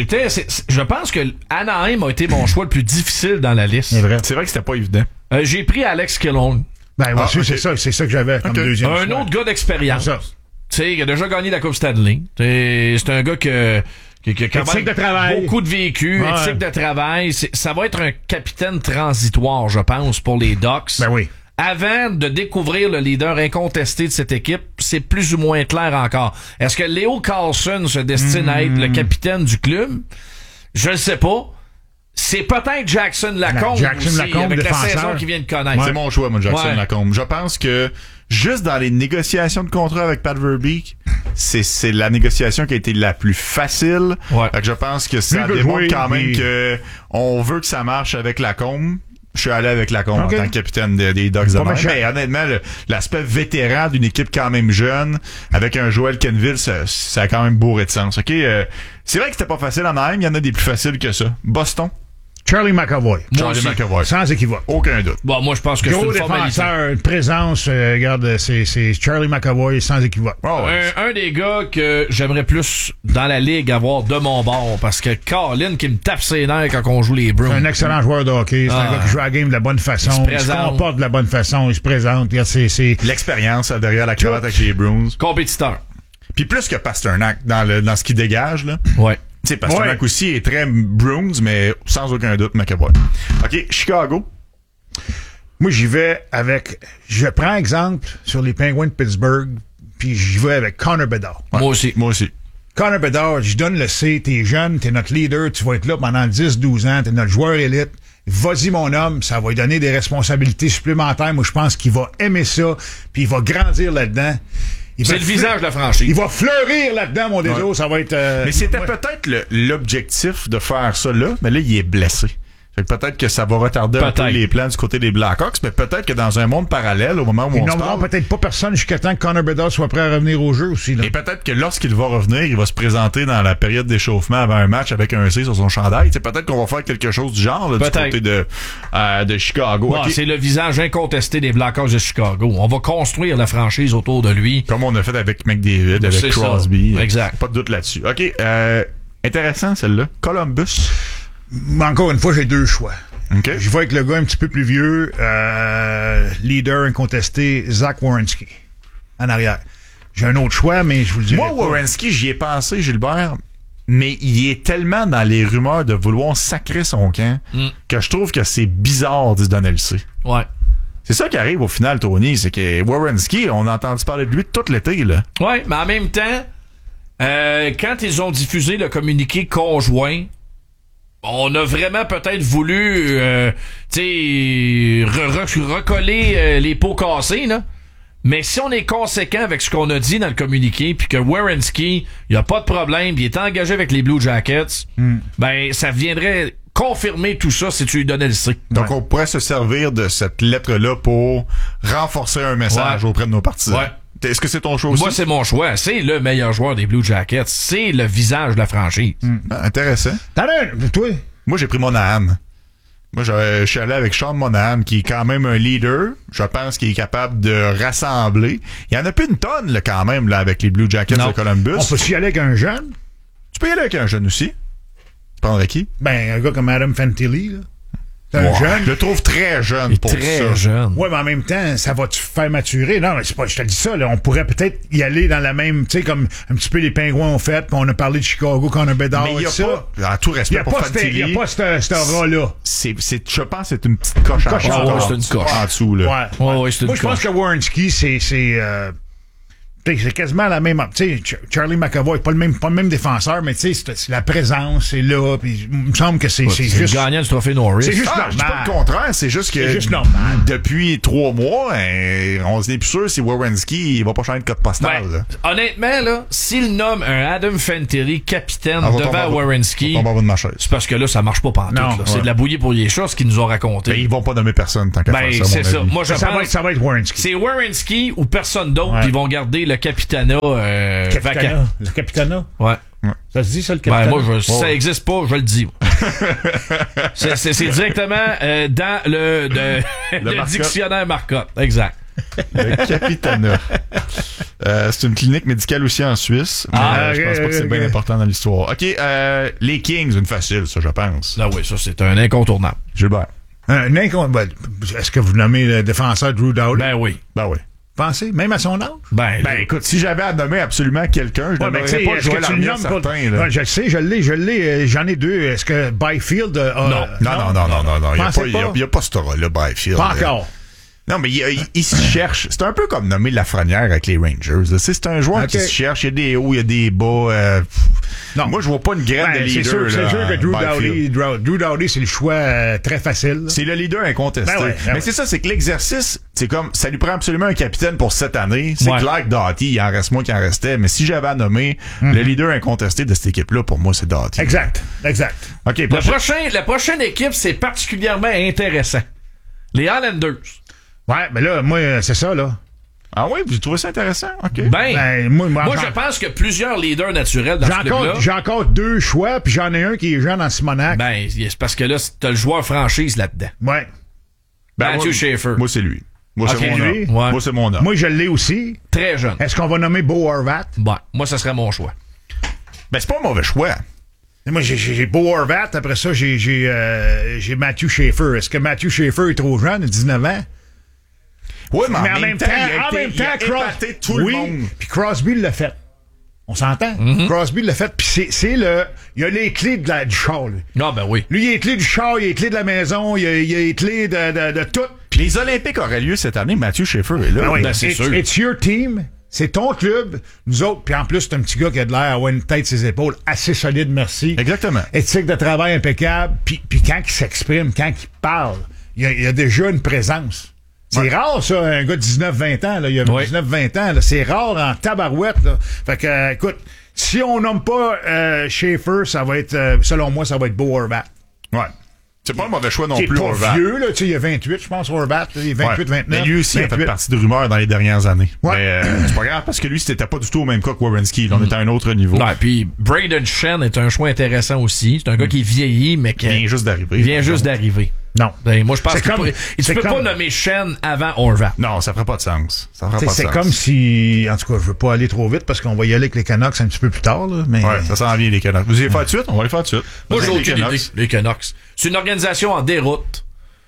S1: Je pense que Anaheim a été mon choix le plus difficile dans la liste.
S3: C'est vrai que c'était pas évident.
S1: J'ai pris Alex Killorn.
S2: Ben, moi aussi, c'est ça que j'avais comme deuxième choix.
S1: Un autre gars d'expérience.
S2: C'est ça.
S1: Tu sais, il a déjà gagné la Coupe Stanley. C'est un gars qui a quand même
S2: de travail.
S1: beaucoup de vécu, éthique de travail. Ça va être un capitaine transitoire, je pense, pour les Ducks.
S2: Ben oui.
S1: Avant de découvrir le leader incontesté de cette équipe, c'est plus ou moins clair encore. Est-ce que Leo Carlsson se destine à être le capitaine du club? Je ne sais pas. C'est peut-être Jackson Lacombe aussi, avec
S2: défenseur.
S1: la saison qu'il vient de connaître.
S3: Ouais. C'est mon choix, moi, Jackson Lacombe. Je pense que juste dans les négociations de contrat avec Pat Verbeek, c'est la négociation qui a été la plus facile.
S1: Ouais.
S3: Fait que je pense que ça démontre quand même que on veut que ça marche avec Lacombe. Je suis allé avec Lacombe en tant que capitaine des Ducks de Montréal. Mais honnêtement, l'aspect vétéran d'une équipe quand même jeune, avec un Joel Kenville, ça a quand même bourré de sens. OK? C'est vrai que c'était pas facile en Anaheim, il y en a des plus faciles que ça. Boston.
S2: Charlie McAvoy.
S3: McAvoy.
S2: Sans équivoque.
S3: Aucun doute.
S1: Bon, moi, je pense que c'est
S2: gros
S1: une formalité.
S2: défenseur, une présence, regarde, c'est Charlie McAvoy sans équivoque.
S3: Oh, ouais.
S1: Un des gars que j'aimerais plus dans la ligue avoir de mon bord, parce que Colin qui me tape ses nerfs quand on joue les Bruins.
S2: C'est un excellent joueur de hockey. C'est un gars qui joue à la game de la bonne façon. Il se comporte de la bonne façon. Il se présente. C'est
S3: l'expérience derrière la cravate avec les Bruins.
S1: Compétiteur.
S3: Puis plus que Pasternak dans ce qu'il dégage, là.
S1: Ouais.
S3: Tu sais, Pasternak aussi est très Bruins, mais sans aucun doute, McAvoy. OK, Chicago.
S2: Moi, j'y vais avec... Je prends exemple sur les Penguins de Pittsburgh, puis j'y vais avec Connor Bedard.
S1: Ouais. Moi aussi.
S2: Connor Bedard, je donne le C, t'es jeune, t'es notre leader, tu vas être là pendant 10-12 ans, t'es notre joueur élite. Vas-y, mon homme, ça va lui donner des responsabilités supplémentaires. Moi, je pense qu'il va aimer ça, puis il va grandir là-dedans.
S1: C'est le visage de la franchise.
S2: Il va fleurir là-dedans, mon déso. Ça va être...
S3: mais c'était peut-être l'objectif de faire ça là, mais là, il est blessé. Fait que peut-être que ça va retarder un peu les plans du côté des Blackhawks, mais peut-être que dans un monde parallèle, au moment où on se parle...
S2: peut-être pas personne jusqu'à temps que Connor Bedard soit prêt à revenir au jeu aussi. Là.
S3: Et peut-être que lorsqu'il va revenir, il va se présenter dans la période d'échauffement avant un match avec un C sur son chandail. C'est peut-être qu'on va faire quelque chose du genre là, du côté de Chicago.
S1: Ouais, okay. C'est le visage incontesté des Blackhawks de Chicago. On va construire la franchise autour de lui.
S3: Comme on a fait avec McDavid, avec Crosby.
S1: Exact.
S3: Pas de doute là-dessus. OK. Intéressant, celle-là. Columbus.
S2: Encore une fois, j'ai deux choix.
S3: Okay.
S2: Je vais avec le gars un petit peu plus vieux, leader incontesté, Zach Werenski, en arrière. J'ai un autre choix, mais je vous le dirai
S3: pas. Moi, Werenski, j'y ai pensé, Gilbert, mais il est tellement dans les rumeurs de vouloir sacrer son camp que je trouve que c'est bizarre de se donner le C.
S1: Ouais.
S3: C'est ça qui arrive au final, Tony, c'est que Werenski, on a entendu parler de lui tout l'été, là.
S1: Ouais, mais en même temps, quand ils ont diffusé le communiqué conjoint, on a vraiment peut-être voulu recoller les pots cassés, là. Mais si on est conséquent avec ce qu'on a dit dans le communiqué, puis que Werenski, il n'y a pas de problème, il est engagé avec les Blue Jackets, ben ça viendrait confirmer tout ça si tu lui donnais le C.
S3: Donc on pourrait se servir de cette lettre-là pour renforcer un message auprès de nos partisans. Ouais. Est-ce que c'est ton choix aussi?
S1: Moi, c'est mon choix. C'est le meilleur joueur des Blue Jackets. C'est le visage de la franchise.
S3: Intéressant.
S2: Toi?
S3: Moi, j'ai pris Monahan. Moi, je suis allé avec Sean Monahan, qui est quand même un leader. Je pense qu'il est capable de rassembler. Il y en a plus une tonne, là, quand même, là, avec les Blue Jackets de Columbus.
S2: On peut y aller avec un jeune?
S3: Tu peux y aller avec un jeune aussi. Tu prendrais qui?
S2: Ben, un gars comme Adam Fantilli, là. C'est un jeune.
S3: Je le trouve très jeune pour
S1: très jeune.
S2: Ouais, mais en même temps, ça va te faire maturer. Non, mais c'est pas, je te dis ça, là. On pourrait peut-être y aller dans la même, tu sais, comme un petit peu les Pingouins ont fait, puis on a parlé de Chicago, Connor Bedard,
S3: mais il y a
S2: ça.
S3: Pas, en tout respect pour Fantilli.
S2: Il n'y a pas cet aura-là.
S3: Je pense que c'est une petite coche
S1: c'est une coche.
S3: En dessous, là.
S2: Ouais.
S1: Ouais, c'est une
S2: Moi, je pense que Werenski, c'est C'est quasiment la même. Tu sais, Charlie McAvoy, pas le même défenseur, mais tu sais, c'est la présence, c'est là. Puis il me semble que c'est juste.
S1: le gagnant du trophée Norris.
S2: C'est juste
S3: Je dis pas
S2: normal.
S3: le contraire, c'est juste que
S2: C'est juste normal.
S3: depuis 3 mois, on n'est plus sûr si Werenski il va pas changer de code postal.
S1: Ben,
S3: là.
S1: honnêtement, là, s'il nomme un Adam Fantilli capitaine
S3: On va
S1: devant
S3: tomber
S1: Werenski,
S3: en bas de ma chaise.
S1: c'est parce que là, ça marche pas pantoute.
S2: Non,
S1: là.
S2: ouais.
S1: C'est de la bouillie pour les chats, ce qu'ils nous ont raconté.
S3: Ben, ils vont pas nommer personne tant qu'à
S1: Ben,
S3: faire ça,
S1: c'est
S3: à
S1: ça.
S3: mon avis.
S1: Moi, je
S2: Ça
S1: pense
S2: va être Werenski.
S1: c'est Werenski ou personne d'autre,
S2: Ouais.
S1: puis ils vont garder le capitana vacant.
S2: Le capitana.
S1: Ouais.
S2: Ça se dit, ça, le
S1: Ben,
S2: capitana?
S1: moi, si ça existe pas, je le dis. c'est directement dans le
S3: Marcotte.
S1: dictionnaire Marcotte. Exact.
S3: Le Capitana. C'est une clinique médicale aussi en Suisse. Mais je pense pas que c'est bien important dans l'histoire. OK, les Kings, une facile, ça, je pense.
S1: Là, oui, ça, c'est un incontournable.
S3: Gilbert.
S2: Est-ce que vous nommez le défenseur Drew Dowdy?
S1: Ben oui.
S3: Ben oui.
S2: Pensez, même à son âge?
S1: Ben,
S3: Ben écoute, si j'avais à nommer absolument quelqu'un, je
S2: Ouais,
S3: nommerais
S2: tu sais,
S3: pas
S2: est-ce
S3: Joël
S2: que tu le
S3: Armia
S2: nommes pas?
S3: certain. Là.
S2: Ouais, je le sais, je l'ai, j'en ai deux. Est-ce que Byfield
S3: Non. Il
S2: Pensez
S3: n'y a pas ce rôle-là, Byfield.
S2: Pas encore.
S3: Non, mais il se cherche. C'est un peu comme nommer Lafrenière avec les Rangers. Là. C'est un joueur
S2: Ok.
S3: qui se cherche. Il y a des hauts, il y a des bas.
S2: Non.
S3: Moi, je vois pas une graine de
S2: Ben,
S3: leader.
S2: c'est sûr que
S3: Byfield.
S2: Drew Dowdy, c'est le choix très facile.
S3: C'est le leader incontesté.
S2: Ben ouais,
S3: mais
S2: ouais.
S3: c'est ça, c'est que l'exercice, c'est comme, ça lui prend absolument un capitaine pour cette année. C'est
S1: Ouais.
S3: clair que Doughty, il en reste moins qu'il en restait. Mais si j'avais à nommer le leader incontesté de cette équipe-là, pour moi, c'est Doughty.
S2: Exact.
S3: OK,
S1: la prochaine équipe, c'est particulièrement intéressant. Les Islanders.
S2: Ouais, mais là, moi, c'est ça, là.
S3: Ah oui, vous trouvez ça intéressant? OK.
S1: Ben,
S2: Moi,
S1: je pense que plusieurs leaders naturels dans ce club-là.
S2: j'ai encore deux choix, puis j'en ai un qui est jeune en Simonac.
S1: Ben, c'est parce que là, t'as le joueur franchise là-dedans.
S2: Ouais.
S1: Matthew
S3: moi,
S1: Schaefer.
S3: Moi, c'est lui. Moi,
S1: Ok,
S3: c'est mon
S2: lui?
S3: homme.
S1: Ouais.
S3: Moi, c'est mon homme.
S2: Moi, je l'ai aussi.
S1: Très jeune.
S2: Est-ce qu'on va nommer Bo Horvat?
S1: Bon, moi, ça serait mon choix.
S3: Ben, c'est pas un mauvais choix.
S2: Moi, j'ai Bo Horvat. Après ça, j'ai Matthew Schaefer. Est-ce que Matthew Schaefer est trop jeune, 19 ans?
S3: Oui, mais
S2: en même temps,
S3: il a épaté tout le monde.
S2: Puis Crosby l'a fait. On s'entend? Crosby l'a fait. Puis il a les clés du char, lui.
S1: Ah, ben oui.
S2: Lui, il a les clés du char, il a les clés de la maison, il a les clés de tout.
S3: Puis les Olympiques auraient lieu cette année. Matthew Schaefer est là.
S2: Ben oui,
S1: ben, c'est sûr.
S2: It's your team. C'est ton club. Nous autres, puis en plus, c'est un petit gars qui a de l'air, une tête, ses épaules, assez solide, merci.
S3: Exactement.
S2: Éthique de travail impeccable. Puis quand il s'exprime, quand il parle, il a déjà une présence. C'est rare, ça, un gars de 19-20 ans. Là, il a 19-20 ans. Là, c'est rare en tabarouette. Là. Fait que, écoute, si on nomme pas Schaefer, ça va être, selon moi, ça va être Bo Horvat.
S3: Ouais. C'est pas un mauvais choix non
S2: Qui est
S3: plus,
S2: pas
S3: Horvat.
S2: vieux, là. Tu sais, il a 28, je pense, Horvat. Il est 28,
S3: Ouais.
S2: 29.
S3: Mais lui aussi a
S2: 28.
S3: fait partie de rumeurs dans les dernières années.
S2: Ouais.
S3: Mais c'est pas grave parce que lui, c'était pas du tout au même cas que Werenski. On était à un autre niveau.
S1: Ouais, puis Braden Shen est un choix intéressant aussi. C'est un gars qui vieillit, mais qui
S3: Il vient juste d'arriver.
S1: il vient juste d'arriver.
S2: Non.
S1: Ben, moi, je pense
S2: C'est
S1: que
S2: comme-
S1: tu
S2: c'est
S1: peux pas
S2: comme-
S1: nommer Shen avant Horvat.
S3: Non, ça ferait pas de sens. Ça ferait
S2: T'sais,
S3: pas de
S2: c'est
S3: sens.
S2: comme si, en tout cas, je veux pas aller trop vite parce qu'on va y aller avec les Canucks un petit peu plus tard, là, mais
S3: Ouais, ça s'en vient, les Canucks. Vous allez faire tout de suite? On va les faire tout de suite.
S1: Moi, j'ai
S3: Les
S1: aucune
S3: Canucks.
S1: idée. Les Canucks. C'est une organisation en déroute.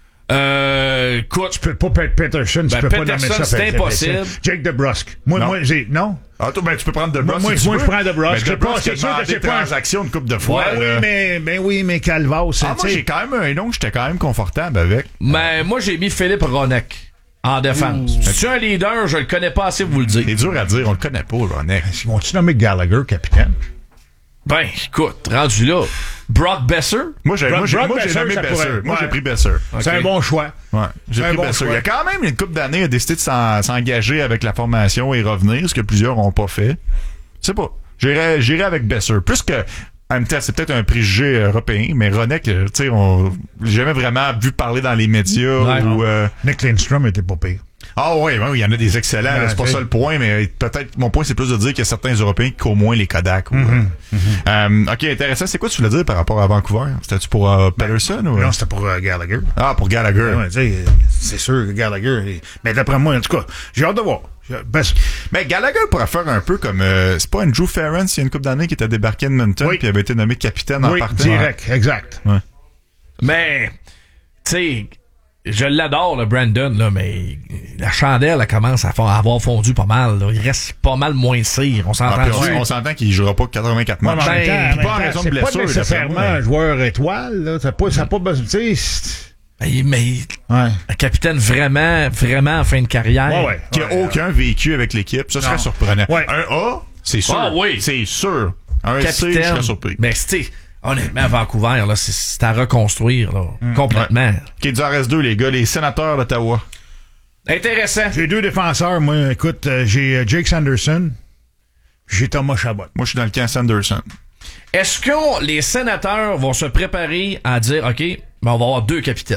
S1: Écoute,
S2: tu peux pas Peterson, tu
S1: Ben,
S2: peux pas nommer
S1: Peterson,
S2: ça.
S1: c'est impossible.
S2: Jake DeBrusk. Moi,
S3: Non.
S2: non.
S3: Ah, toi, ben, tu peux prendre DeBrusk.
S2: Moi,
S3: si tu
S2: moi,
S3: veux.
S2: je prends DeBrusk.
S3: Mais
S2: Je sais pas,
S3: DeBrusk,
S2: c'est
S3: il
S2: sûr
S3: a
S2: que
S3: demandé
S2: c'est pas un-
S3: transaction une couple de fois.
S2: Mais Calvas, c'est,
S3: Ah, moi, j'ai quand même un nom que j'étais quand même confortable avec.
S1: mais moi, j'ai mis Philippe Ronek en défense. C'est un leader, je le connais pas assez, vous le dire.
S3: C'est dur à dire, on le connaît pas, Ronek.
S2: Ils vont-tu nommer Gallagher capitaine?
S1: Ben, écoute, rendu là. Brock Besser?
S3: Moi, j'ai
S2: Brock
S3: nommé
S2: Besser, ça
S3: Besser.
S2: pourrait.
S3: Moi, j'ai
S2: Ouais.
S3: pris Besser.
S2: C'est un bon choix.
S3: Ouais, j'ai
S2: C'est un
S3: pris
S2: bon
S3: Besser.
S2: choix.
S3: Il y a quand même une couple d'années, il a décidé de s'engager avec la formation et revenir, ce que plusieurs n'ont pas fait. Je sais pas. J'irai avec Besser. Plus que, en même temps, c'est peut-être un préjugé européen, mais Ronek, tu sais, j'ai jamais vraiment vu parler dans les médias
S1: Ouais,
S3: ou,
S2: Nick Lindstrom était pas pire.
S3: ah oui, il y en a des excellents, là, c'est pas
S2: t'sais.
S3: ça le point, mais peut-être mon point c'est plus de dire qu'il y a certains Européens qui au moins les Kodak. Ou, ok, intéressant. C'est quoi tu voulais dire par rapport à Vancouver? C'était-tu pour Peterson ou?
S2: Non, c'était pour Gallagher.
S3: Ah, pour Gallagher.
S2: Ouais, tu sais, c'est sûr que Gallagher. Mais d'après moi, en tout cas, j'ai hâte de voir.
S3: Mais Gallagher pourrait faire un peu comme c'est pas Andrew Ference il y a une couple d'années qui était débarqué à Edmonton
S2: Oui.
S3: puis avait été nommé capitaine en
S2: Oui,
S3: partant.
S2: direct, exact.
S1: Mais, tu sais, je l'adore, le Brandon, là, mais la chandelle, elle commence à avoir fondu pas mal. Là. Il reste pas mal moins de cire. On s'entend
S3: Ah, puis
S1: dessus.
S3: on s'entend qu'il jouera pas 84
S2: Ouais,
S3: matchs.
S2: mais en même temps,
S3: pas en raison de
S2: c'est pas
S3: blessure,
S2: nécessairement
S3: d'après moi,
S2: un joueur étoile. Là. Ça n'a pas besoin. Tu sais,
S1: Mais
S2: Ouais.
S1: un capitaine vraiment en fin de carrière.
S2: Ouais.
S3: Qui a aucun vécu avec l'équipe, ça serait
S2: Non.
S3: surprenant.
S2: Ouais.
S3: Un A, c'est sûr.
S1: Ah oui.
S3: C'est sûr. Un C, je
S1: Capitaine.
S3: serais surpris.
S1: Mais c'était, honnêtement, à Vancouver, là, c'est à reconstruire, là. Complètement.
S3: OK, il en reste 2, les gars. Les Sénateurs d'Ottawa.
S1: Intéressant.
S2: J'ai 2 défenseurs, moi. Écoute, j'ai Jake Sanderson, j'ai Thomas Chabot.
S3: Moi, je suis dans le camp Sanderson.
S1: Est-ce que les sénateurs vont se préparer à dire, OK, ben on va avoir 2 capitaines?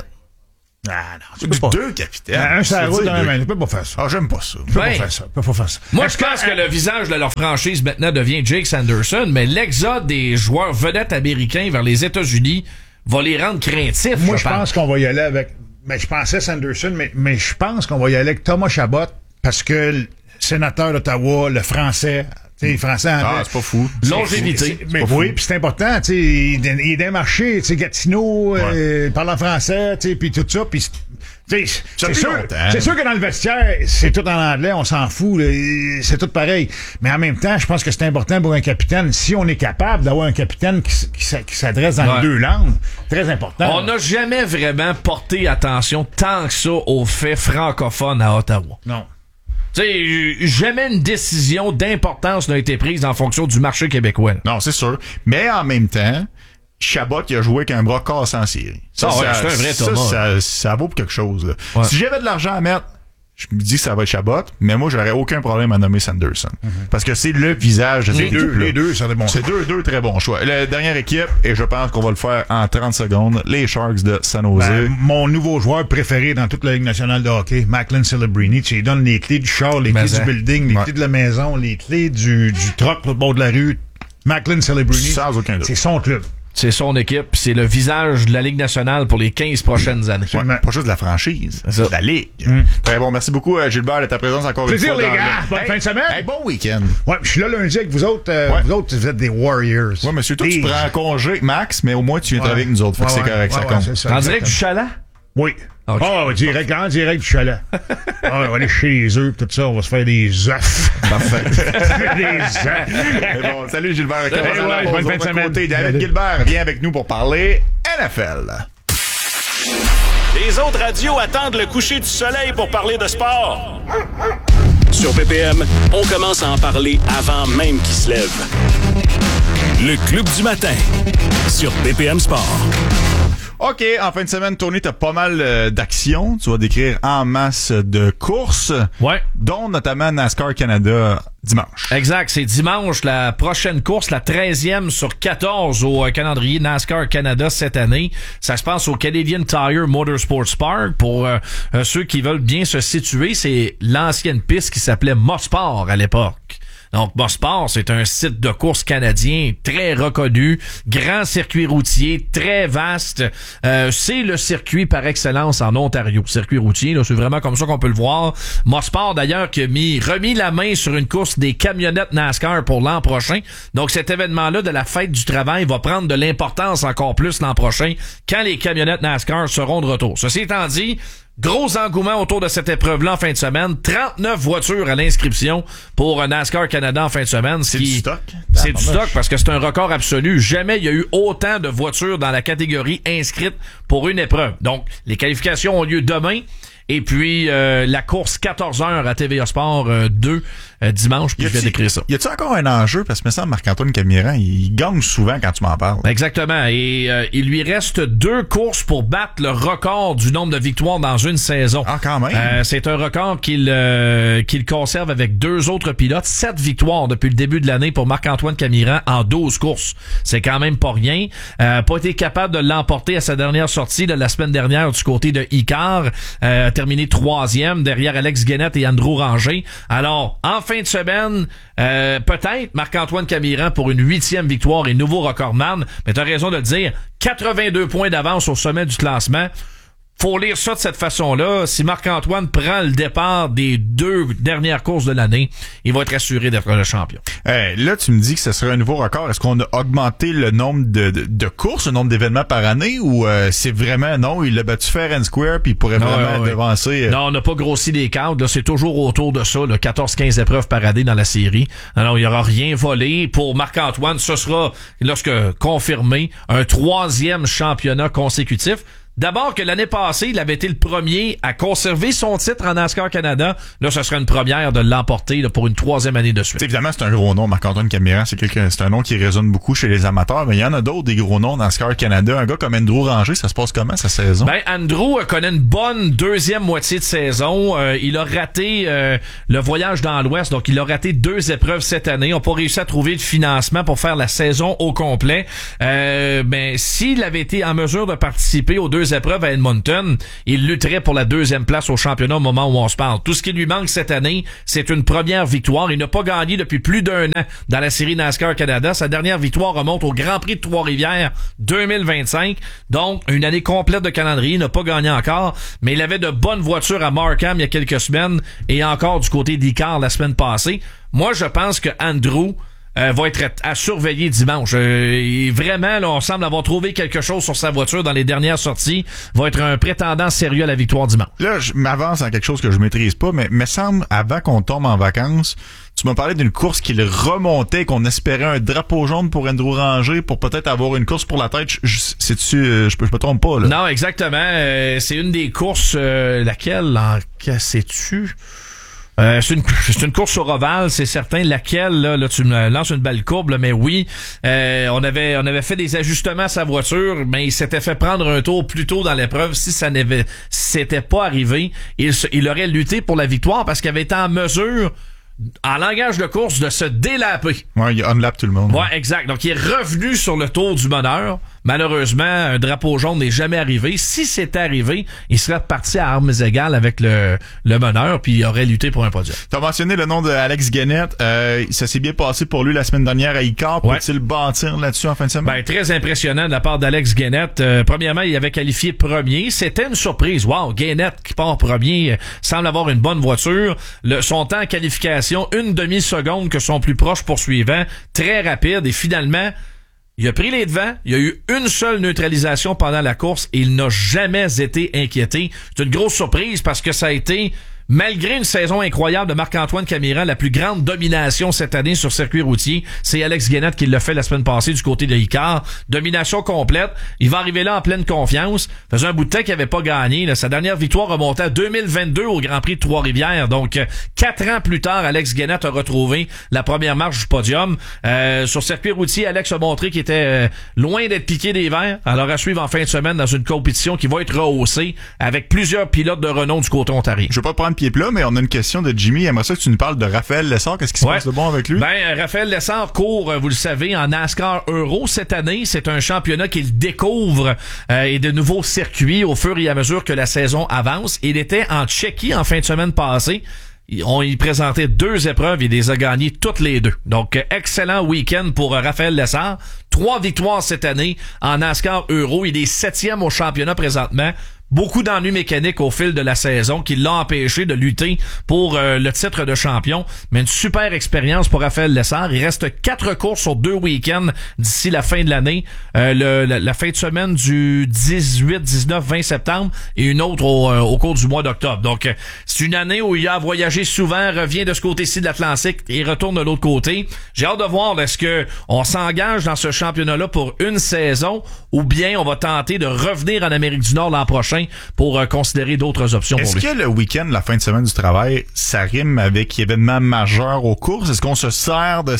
S2: Ah non, tu peux pas.
S3: 2 capitaines.
S2: Un ça
S3: C'est
S2: roule
S3: dire
S2: dans la
S3: deux.
S2: main, tu peux pas faire ça.
S3: Ah, j'aime pas ça.
S2: Tu peux
S1: Ouais.
S2: pas faire ça. Tu peux pas faire ça.
S1: Moi, je pense que le visage de leur franchise maintenant devient Jake Sanderson, mais l'exode des joueurs vedettes américains vers les États-Unis va les rendre craintifs.
S2: Moi, je pense qu'on va y aller avec. Mais je pensais Sanderson, mais je pense qu'on va y aller avec Thomas Chabot parce que le sénateur d'Ottawa, le français, tu sais, les Français anglais.
S3: Ah, c'est pas fou.
S1: Longévité.
S2: Mais oui, puis c'est important, tu sais, il est d'un marché, tu sais, Gatineau, parle en français, tu sais, puis tout ça, puis tu sais,
S3: Ça fait longtemps.
S2: c'est sûr que dans le vestiaire, c'est tout en anglais, on s'en fout, là, c'est tout pareil. Mais en même temps, je pense que c'est important pour un capitaine, si on est capable d'avoir un capitaine qui s'adresse dans les 2 langues, très important.
S1: On n'a jamais vraiment porté attention tant que ça aux faits francophones à Ottawa.
S2: Non.
S1: Tu sais, jamais une décision d'importance n'a été prise en fonction du marché québécois. là.
S3: Non, c'est sûr. Mais en même temps, Chabot, il a joué avec un bras cassé en série. Ça,
S1: Ah ouais, c'est un vrai Thomas.
S3: ça vaut pour quelque chose. Là.
S1: Ouais.
S3: Si j'avais de l'argent à mettre, je me dis que ça va être Chabot, mais moi, j'aurais aucun problème à nommer Sanderson. Parce que c'est le visage de cette équipe-là.
S2: Les deux, ça bon.
S3: C'est deux très bons choix. La dernière équipe, et je pense qu'on va le faire en 30 secondes, les Sharks de San Jose.
S2: Mon nouveau joueur préféré dans toute la Ligue nationale de hockey, Macklin Celebrini, tu lui donnes les clés du char, les clés du building, les clés de la maison, les clés du truck au bord de la rue. Macklin Celebrini,
S3: Sans aucun doute.
S2: c'est son club.
S1: C'est son équipe, c'est le visage de la Ligue nationale pour les 15 prochaines années.
S3: Ouais, pas juste de la franchise,
S1: C'est ça.
S3: de la Ligue. Très bon. Merci beaucoup, Gilbert, de ta présence encore
S2: Plaisir,
S3: une fois.
S2: les gars.
S3: le-
S2: Bonne fin de semaine.
S3: Hey, bon week-end.
S2: Ouais, je suis là lundi avec vous autres. Vous êtes des Warriors.
S3: Ouais, monsieur, toi, tu
S2: Des-
S3: prends congé, Max, mais au moins, tu viens travailler avec nous autres. Fait que
S2: Ouais,
S3: c'est correct, ça
S2: ouais,
S3: compte.
S2: c'est ça,
S1: En direct du
S2: exactement.
S1: chaland?
S2: Oui.
S1: Ok.
S2: Ah, direct, en direct du chalet. On va aller chez les œufs, tout ça, on va se faire des œufs.
S1: Parfait.
S2: Des œufs.
S3: Mais bon, salut Gilbert.
S2: ouais, bonne fin de semaine.
S3: David Gilbert vient avec nous pour parler NFL.
S4: Les autres radios attendent le coucher du soleil pour parler de sport. Sur BPM, on commence à en parler avant même qu'il se lève. Le Club du matin, sur BPM Sport.
S3: OK, en fin de semaine, Tony, t'as pas mal d'actions. Tu vas décrire en masse de courses,
S1: Ouais.
S3: dont notamment NASCAR Canada dimanche.
S1: Exact, c'est dimanche, la prochaine course, la 13e sur 14 au calendrier NASCAR Canada cette année. Ça se passe au Canadian Tire Motorsports Park. Pour ceux qui veulent bien se situer, c'est l'ancienne piste qui s'appelait Mosport à l'époque. Donc, Mosport, c'est un site de course canadien très reconnu, grand circuit routier, très vaste. C'est le circuit par excellence en Ontario. Circuit routier, là, c'est vraiment comme ça qu'on peut le voir. Mosport, d'ailleurs, qui a remis la main sur une course des camionnettes NASCAR pour l'an prochain. Donc, cet événement-là de la fête du travail va prendre de l'importance encore plus l'an prochain quand les camionnettes NASCAR seront de retour. Ceci étant dit, gros engouement autour de cette épreuve-là en fin de semaine. 39 voitures à l'inscription pour NASCAR Canada en fin de semaine.
S3: C'est du stock.
S1: C'est du stock parce que c'est un record absolu. Jamais il y a eu autant de voitures dans la catégorie inscrite pour une épreuve. Donc, les qualifications ont lieu demain. Et puis, la course 14h à TVA Sport 2 dimanche, puis je vais décrire ça.
S3: Y a-tu encore un enjeu? Parce que me semble Marc-Antoine Camiran, il gagne souvent quand tu m'en parles.
S1: Exactement. Et il lui reste 2 courses pour battre le record du nombre de victoires dans une saison.
S3: Ah, quand même.
S1: C'est un record qu'il conserve avec 2 autres pilotes. 7 victoires depuis le début de l'année pour Marc-Antoine Camiran en 12 courses. C'est quand même pas rien. Pas été capable de l'emporter à sa dernière sortie de la semaine dernière du côté de Icar. Terminé 3e derrière Alex Guénette et Andrew Ranger. Alors, en fin de semaine, peut-être Marc-Antoine Camiran pour une 8e victoire et nouveau recordman. Mais t'as raison de le dire, 82 points d'avance au sommet du classement. Faut lire ça de cette façon-là. Si Marc-Antoine prend le départ des 2 dernières courses de l'année, il va être assuré d'être le champion.
S3: Là, tu me dis que ce serait un nouveau record. Est-ce qu'on a augmenté le nombre de courses, le nombre d'événements par année, ou c'est vraiment non, il a battu fair and square puis il pourrait vraiment devancer?
S1: Non, on n'a pas grossi les cadres. Là, c'est toujours autour de ça, 14-15 épreuves par année dans la série. Alors, il n'y aura rien volé. Pour Marc-Antoine, ce sera, lorsque confirmé, un 3e championnat consécutif. D'abord que l'année passée, il avait été le premier à conserver son titre en NASCAR Canada. Là, ce serait une première de l'emporter là, pour une 3e année de suite.
S3: T'sais, évidemment, c'est un gros nom, Marc-Antoine Camiran. C'est un nom qui résonne beaucoup chez les amateurs, mais il y en a d'autres, des gros noms dans NASCAR Canada. Un gars comme Andrew Ranger, ça se passe comment, sa saison?
S1: Ben, Andrew connaît une bonne 2e moitié de saison. Il a raté le voyage dans l'Ouest, donc il a raté 2 épreuves cette année. On n'a pas réussi à trouver de financement pour faire la saison au complet. Ben, s'il avait été en mesure de participer aux 2 épreuves à Edmonton, il lutterait pour la 2e place au championnat au moment où on se parle. Tout ce qui lui manque cette année, c'est une première victoire. Il n'a pas gagné depuis plus d'1 an dans la série NASCAR Canada. Sa dernière victoire remonte au Grand Prix de Trois-Rivières 2025. Donc, une année complète de calendrier. Il n'a pas gagné encore, mais il avait de bonnes voitures à Markham il y a quelques semaines et encore du côté d'Icar la semaine passée. Moi, je pense que Andrew va être à surveiller dimanche. Vraiment, là, on semble avoir trouvé quelque chose sur sa voiture dans les dernières sorties. Va être un prétendant sérieux à la victoire dimanche.
S3: Là, je m'avance en quelque chose que je maîtrise pas, mais me semble, avant qu'on tombe en vacances, tu m'as parlé d'une course qui le remontait, qu'on espérait un drapeau jaune pour Andrew Ranger pour peut-être avoir une course pour la tête. Je me trompe pas, là.
S1: Non, exactement. C'est une des courses, laquelle, sais-tu? C'est une course sur ovale, c'est certain. Laquelle, là tu me lances une belle courbe, là, mais oui, on avait fait des ajustements à sa voiture, mais il s'était fait prendre un tour plus tôt dans l'épreuve. Si c'était pas arrivé, il aurait lutté pour la victoire parce qu'il avait été en mesure, en langage de course, de se délaper.
S3: Ouais, il unlap tout le monde.
S1: Ouais, exact. Donc, il est revenu sur le tour du bonheur. Malheureusement, un drapeau jaune n'est jamais arrivé. Si c'était arrivé, il serait parti à armes égales avec le meneur, puis il aurait lutté pour un podium.
S3: T'as mentionné le nom de Alex Guenette. Ça s'est bien passé pour lui la semaine dernière à Icar. Peut-il bâtir là-dessus en fin de semaine?
S1: Ben, très impressionnant de la part d'Alex Guenette. Premièrement, il avait qualifié premier. C'était une surprise. Wow, Guenette qui part premier semble avoir une bonne voiture. Son temps en qualification, 1 demi-seconde que son plus proche poursuivant. Très rapide. Et finalement, il a pris les devants, il y a eu une seule neutralisation pendant la course et il n'a jamais été inquiété. C'est une grosse surprise parce que ça a été, malgré une saison incroyable de Marc-Antoine Camiran, la plus grande domination cette année sur circuit routier, c'est Alex Guenette qui l'a fait la semaine passée du côté de Icar. Domination complète. Il va arriver là en pleine confiance. Faisait un bout de temps qu'il n'avait pas gagné. Là. Sa dernière victoire remontait à 2022 au Grand Prix de Trois-Rivières. Donc, 4 ans plus tard, Alex Guenette a retrouvé la première marche du podium. Sur circuit routier, Alex a montré qu'il était loin d'être piqué des verres. Alors, à suivre en fin de semaine dans une compétition qui va être rehaussée avec plusieurs pilotes de renom du côté ontarien.
S3: Je vais pas prendre pied plat, mais on a une question de Jimmy. J'aimerais ça que tu nous parles de Raphaël Lessard. Qu'est-ce qui se passe de bon avec lui?
S1: Ben, Raphaël Lessard court, vous le savez, en NASCAR Euro cette année. C'est un championnat qu'il découvre et de nouveaux circuits au fur et à mesure que la saison avance. Il était en Tchéquie en fin de semaine passée. On y présentait 2 épreuves, il les a gagnées toutes les 2. Donc, excellent week-end pour Raphaël Lessard. 3 victoires cette année en NASCAR Euro. Il est 7e au championnat présentement. Beaucoup d'ennuis mécaniques au fil de la saison qui l'ont empêché de lutter pour le titre de champion. Mais une super expérience pour Raphaël Lessard. Il reste 4 courses sur 2 week-ends d'ici la fin de l'année. La fin de semaine du 18, 19, 20 septembre et une autre au cours du mois d'octobre. Donc, c'est une année où il a voyagé souvent, revient de ce côté-ci de l'Atlantique et retourne de l'autre côté. J'ai hâte de voir est-ce que on s'engage dans ce championnat-là pour une saison ou bien on va tenter de revenir en Amérique du Nord l'an prochain pour considérer d'autres options.
S3: Est-ce que le week-end, la fin de semaine du travail, ça rime avec événements majeurs aux courses? Est-ce qu'on se sert de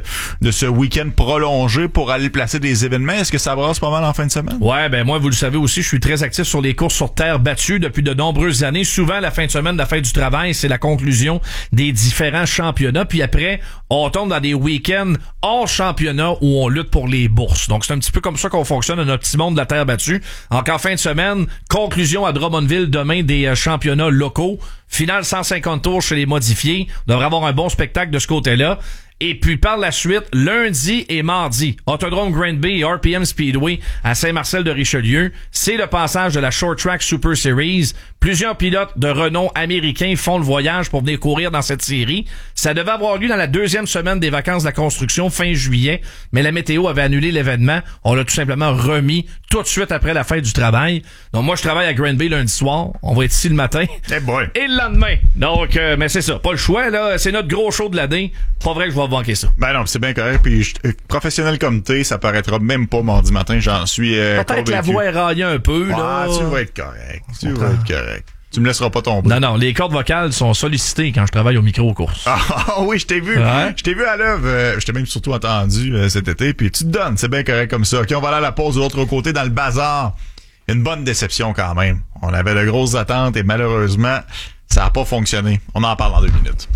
S3: ce week-end prolongé pour aller placer des événements? Est-ce que ça brasse pas mal en fin de semaine?
S1: Ouais, ben moi, vous le savez aussi, je suis très actif sur les courses sur terre battue depuis de nombreuses années. Souvent, la fin de semaine de la fête du travail, c'est la conclusion des différents championnats. Puis après, on tombe dans des week-ends hors championnat où on lutte pour les bourses. Donc, c'est un petit peu comme ça qu'on fonctionne dans notre petit monde de la terre battue. En fin de semaine, conclusion à Drummondville demain des championnats locaux. Finale 150 tours chez les modifiés. On devrait avoir un bon spectacle de ce côté-là. Et puis par la suite, lundi et mardi, Autodrome Granby et RPM Speedway à Saint-Marcel-de-Richelieu. C'est le passage de la Short Track Super Series. Plusieurs pilotes de renom américains font le voyage pour venir courir dans cette série. Ça devait avoir lieu dans la 2e semaine des vacances de la construction, fin juillet, mais la météo avait annulé l'événement. On l'a tout simplement remis tout de suite après la fête du travail. Donc moi, je travaille à Granby lundi soir. On va être ici le matin.
S3: Hey boy.
S1: Et le lendemain. Donc, mais c'est ça. Pas le choix, là. C'est notre gros show de l'année. Pas vrai que je vais manquer ça.
S3: Ben non, c'est bien correct. Puis professionnel comme t'es, ça paraîtra même pas mardi matin, j'en suis
S1: Peut-être la voix est raillée un peu,
S3: là.
S1: là.
S3: Tu vas être correct. Tu vas être correct. Tu me laisseras pas tomber.
S1: Non, les cordes vocales sont sollicitées quand je travaille au micro-course.
S3: Ah oui, je t'ai vu.
S1: Ouais.
S3: Je t'ai vu à l'œuvre. Je t'ai même surtout entendu cet été. Puis tu te donnes, c'est bien correct comme ça. OK, on va aller à la pause de l'autre côté dans le bazar. Une bonne déception quand même. On avait de grosses attentes et malheureusement, ça n'a pas fonctionné. On en parle en 2 minutes.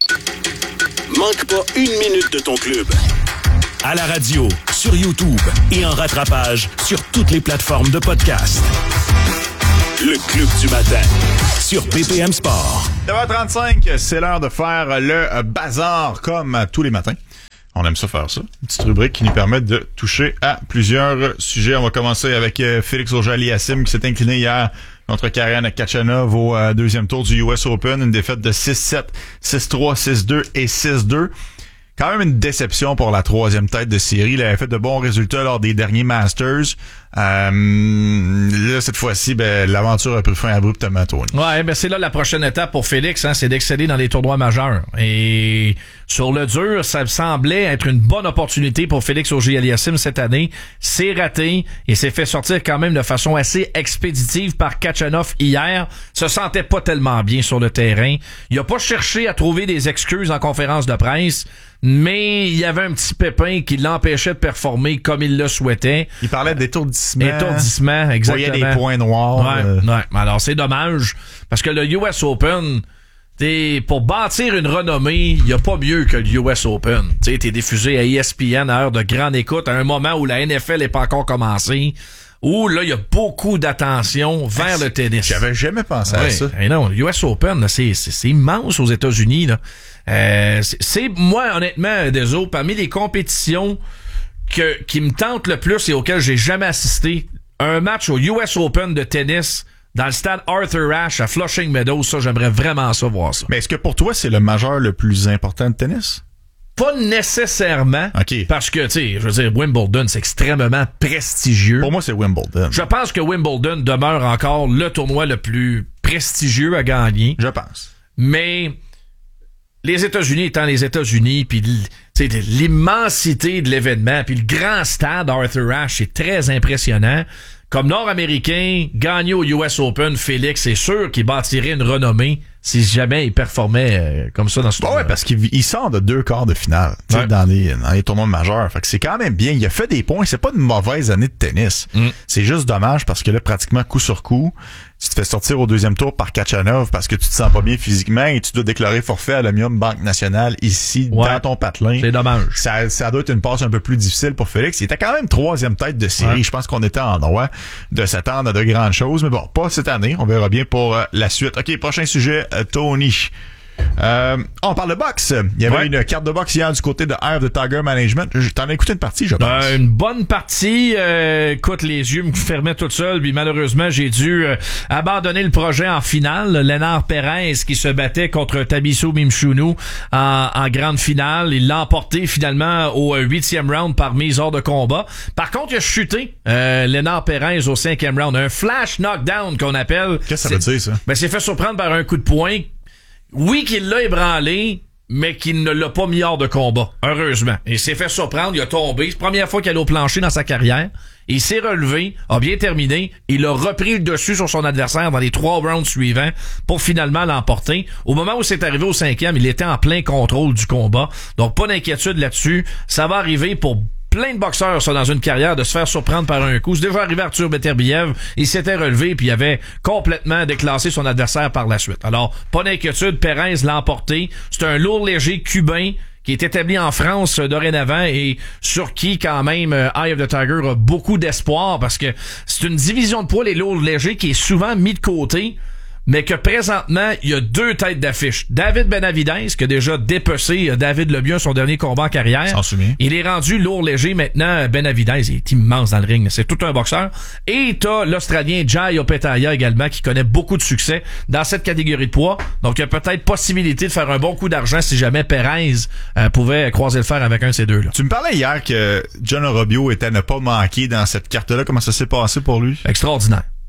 S4: Manque pas une minute de ton club. À la radio, sur YouTube et en rattrapage sur toutes les plateformes de podcast. Le Club du matin sur BPM Sport.
S3: 9h35, c'est l'heure de faire le bazar comme tous les matins. On aime ça faire ça. Une petite rubrique qui nous permet de toucher à plusieurs sujets. On va commencer avec Félix Auger-Aliassime qui s'est incliné hier contre Karen Khachanov au deuxième tour du US Open. Une défaite de 6-7, 6-3, 6-2 et 6-2. Quand même une déception pour la troisième tête de série. Il avait fait de bons résultats lors des derniers Masters. Là, cette fois-ci, l'aventure a pris fin abruptement, Tony.
S1: Ouais, c'est là la prochaine étape pour Félix, hein, c'est d'exceller dans les tournois majeurs. Et sur le dur, ça semblait être une bonne opportunité pour Félix Auger-Aliassime cette année. C'est raté et s'est fait sortir quand même de façon assez expéditive par Khachanov hier. Se sentait pas tellement bien sur le terrain. Il a pas cherché à trouver des excuses en conférence de presse, mais il y avait un petit pépin qui l'empêchait de performer comme il le souhaitait.
S3: Il parlait d'étourdissement.
S1: Étourdissement, exactement.
S3: Il voyait des points noirs.
S1: Ouais. Alors, c'est dommage, parce que le US Open, pour bâtir une renommée, il n'y a pas mieux que le US Open. T'es diffusé à ESPN à heure de grande écoute, à un moment où la NFL n'est pas encore commencée, où là, il y a beaucoup d'attention vers le tennis.
S3: J'avais jamais pensé à ça.
S1: Et non, le US Open, là, c'est immense aux États-Unis, là. C'est moi, honnêtement, désolé, parmi les compétitions qui me tentent le plus et auxquelles j'ai jamais assisté, un match au US Open de tennis dans le stade Arthur Ashe à Flushing Meadows, ça, j'aimerais vraiment ça, voir ça.
S3: Mais est-ce que pour toi, c'est le majeur le plus important de tennis?
S1: Pas nécessairement.
S3: OK.
S1: Parce que, tu sais, je veux dire, Wimbledon, c'est extrêmement prestigieux.
S3: Pour moi, c'est Wimbledon.
S1: Je pense que Wimbledon demeure encore le tournoi le plus prestigieux à gagner.
S3: Je pense.
S1: Mais les États-Unis étant les États-Unis, puis l'immensité de l'événement, puis le grand stade Arthur Ashe, c'est très impressionnant. Comme Nord-Américain, gagner au US Open, Félix, c'est sûr qu'il bâtirait une renommée si jamais il performait comme ça dans ce tournoi.
S3: Ouais, parce qu'il sort de 2 quarts de finale dans les tournois majeurs. Fait que c'est quand même bien. Il a fait des points. C'est pas une mauvaise année de tennis. C'est juste dommage parce que là, pratiquement coup sur coup, tu te fais sortir au deuxième tour par Khachanov parce que tu te sens pas bien physiquement et tu dois déclarer forfait à l'Omnium Banque Nationale ici dans ton patelin.
S1: C'est dommage.
S3: Ça doit être une passe un peu plus difficile pour Félix. Il était quand même 3e tête de série. Ouais. Je pense qu'on était en droit de s'attendre à de grandes choses. Mais bon, pas cette année. On verra bien pour la suite. OK, prochain sujet, Tony. On parle de boxe. Il y avait une carte de boxe hier du côté de Eye of the Tiger Management. T'en as écouté une partie, je pense.
S1: Une bonne partie. Écoute, les yeux me fermaient tout seul. Puis malheureusement, j'ai dû abandonner le projet en finale. Lénard Perez qui se battait contre Tabiso Mimchunu en grande finale. Il l'a emporté finalement au 8e round par mise hors de combat. Par contre, il a chuté Lénard Perez au 5e round. Un flash knockdown qu'on appelle.
S3: Qu'est-ce que ça veut dire, ça?
S1: C'est fait surprendre par un coup de poing. Oui, qu'il l'a ébranlé, mais qu'il ne l'a pas mis hors de combat. Heureusement. Il s'est fait surprendre, il a tombé. C'est la première fois qu'il allait au plancher dans sa carrière. Il s'est relevé, a bien terminé. Il a repris le dessus sur son adversaire dans les 3 rounds suivants pour finalement l'emporter. Au moment où c'est arrivé au 5e, il était en plein contrôle du combat. Donc, pas d'inquiétude là-dessus. Ça va arriver pour plein de boxeurs, ça, dans une carrière, de se faire surprendre par un coup. C'est déjà arrivé à Arthur Beterbiev. Il s'était relevé puis il avait complètement déclassé son adversaire par la suite. Alors, pas d'inquiétude. Perez l'a emporté. C'est un lourd léger cubain qui est établi en France dorénavant et sur qui, quand même, Eye of the Tiger a beaucoup d'espoir parce que c'est une division de poids, les lourds légers, qui est souvent mis de côté, mais que présentement, il y a 2 têtes d'affiche. David Benavidez, qui a déjà dépecé David Lebion son dernier combat en carrière.
S3: S'en souvient.
S1: Il est rendu lourd léger maintenant. Benavidez, il est immense dans le ring. C'est tout un boxeur. Et t'as l'Australien Jai Opetaia également, qui connaît beaucoup de succès dans cette catégorie de poids. Donc, il y a peut-être possibilité de faire un bon coup d'argent si jamais Perez pouvait croiser le fer avec un de ces deux-là.
S3: Tu me parlais hier que John Robio était à ne pas manquer dans cette carte-là. Comment ça s'est passé pour lui?
S1: Extraordinaire.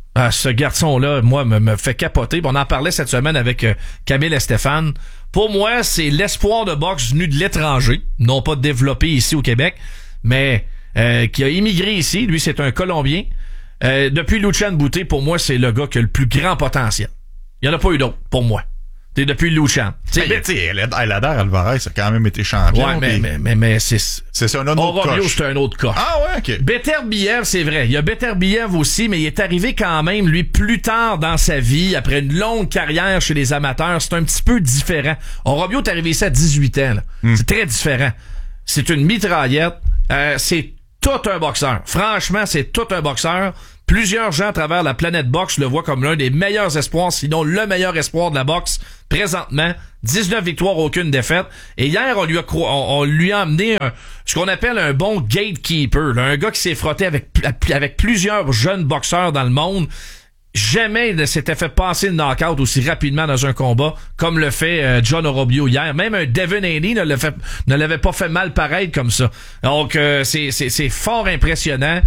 S1: Ce garçon-là, moi, me fait capoter. On en parlait cette semaine avec Camille et Stéphane. Pour moi, c'est l'espoir de boxe venu de l'étranger, non pas développé ici au Québec, mais qui a immigré ici. Lui, c'est un Colombien. Depuis Luchan Bouté, pour moi, c'est le gars qui a le plus grand potentiel. Il n'y en a pas eu d'autre, pour moi. T'es depuis Luchan.
S3: Elader Alvarez a quand même été champion.
S1: Ouais, mais c'est
S3: un autre
S1: Orobio,
S3: coche.
S1: c'est un autre coche.
S3: Ah ouais, ok.
S1: Beterbiev, c'est vrai. Il y a Beterbiev aussi, mais il est arrivé quand même, lui, plus tard dans sa vie, après une longue carrière chez les amateurs. C'est un petit peu différent. Orobio est arrivé ici à 18 ans. Là. C'est très différent. C'est une mitraillette. C'est tout un boxeur. Franchement, c'est tout un boxeur. Plusieurs gens à travers la planète boxe le voient comme l'un des meilleurs espoirs, sinon le meilleur espoir de la boxe présentement. 19 victoires, aucune défaite. Et hier, on lui a amené ce qu'on appelle un bon gatekeeper, là, un gars qui s'est frotté avec plusieurs jeunes boxeurs dans le monde. Jamais il ne s'était fait passer le knockout aussi rapidement dans un combat comme le fait John Orobio hier. Même un Devin Haney ne l'avait pas fait mal pareil comme ça. Donc c'est fort impressionnant.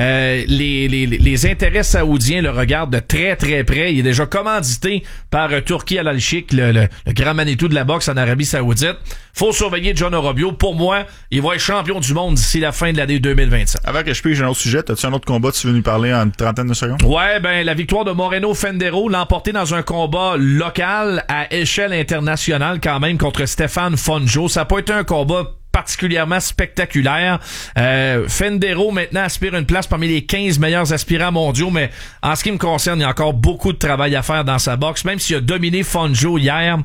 S1: Les intérêts saoudiens le regardent de très très près. Il est déjà commandité par Turki Al Sheikh, le grand Manitou de la boxe en Arabie Saoudite. Faut surveiller John Orobio. Pour moi, il va être champion du monde d'ici la fin de l'année 2027.
S3: Avant que je pige un autre sujet, as-tu un autre combat tu veux nous parler en une trentaine de secondes?
S1: Ouais, la victoire de Moreno Fendero, l'emporté dans un combat local à échelle internationale quand même contre Stéphane Fonjo. Ça n'a pas été un combat particulièrement spectaculaire. Fendero maintenant aspire une place parmi les 15 meilleurs aspirants mondiaux, mais en ce qui me concerne, il y a encore beaucoup de travail à faire dans sa boxe, même s'il a dominé Fonjo hier.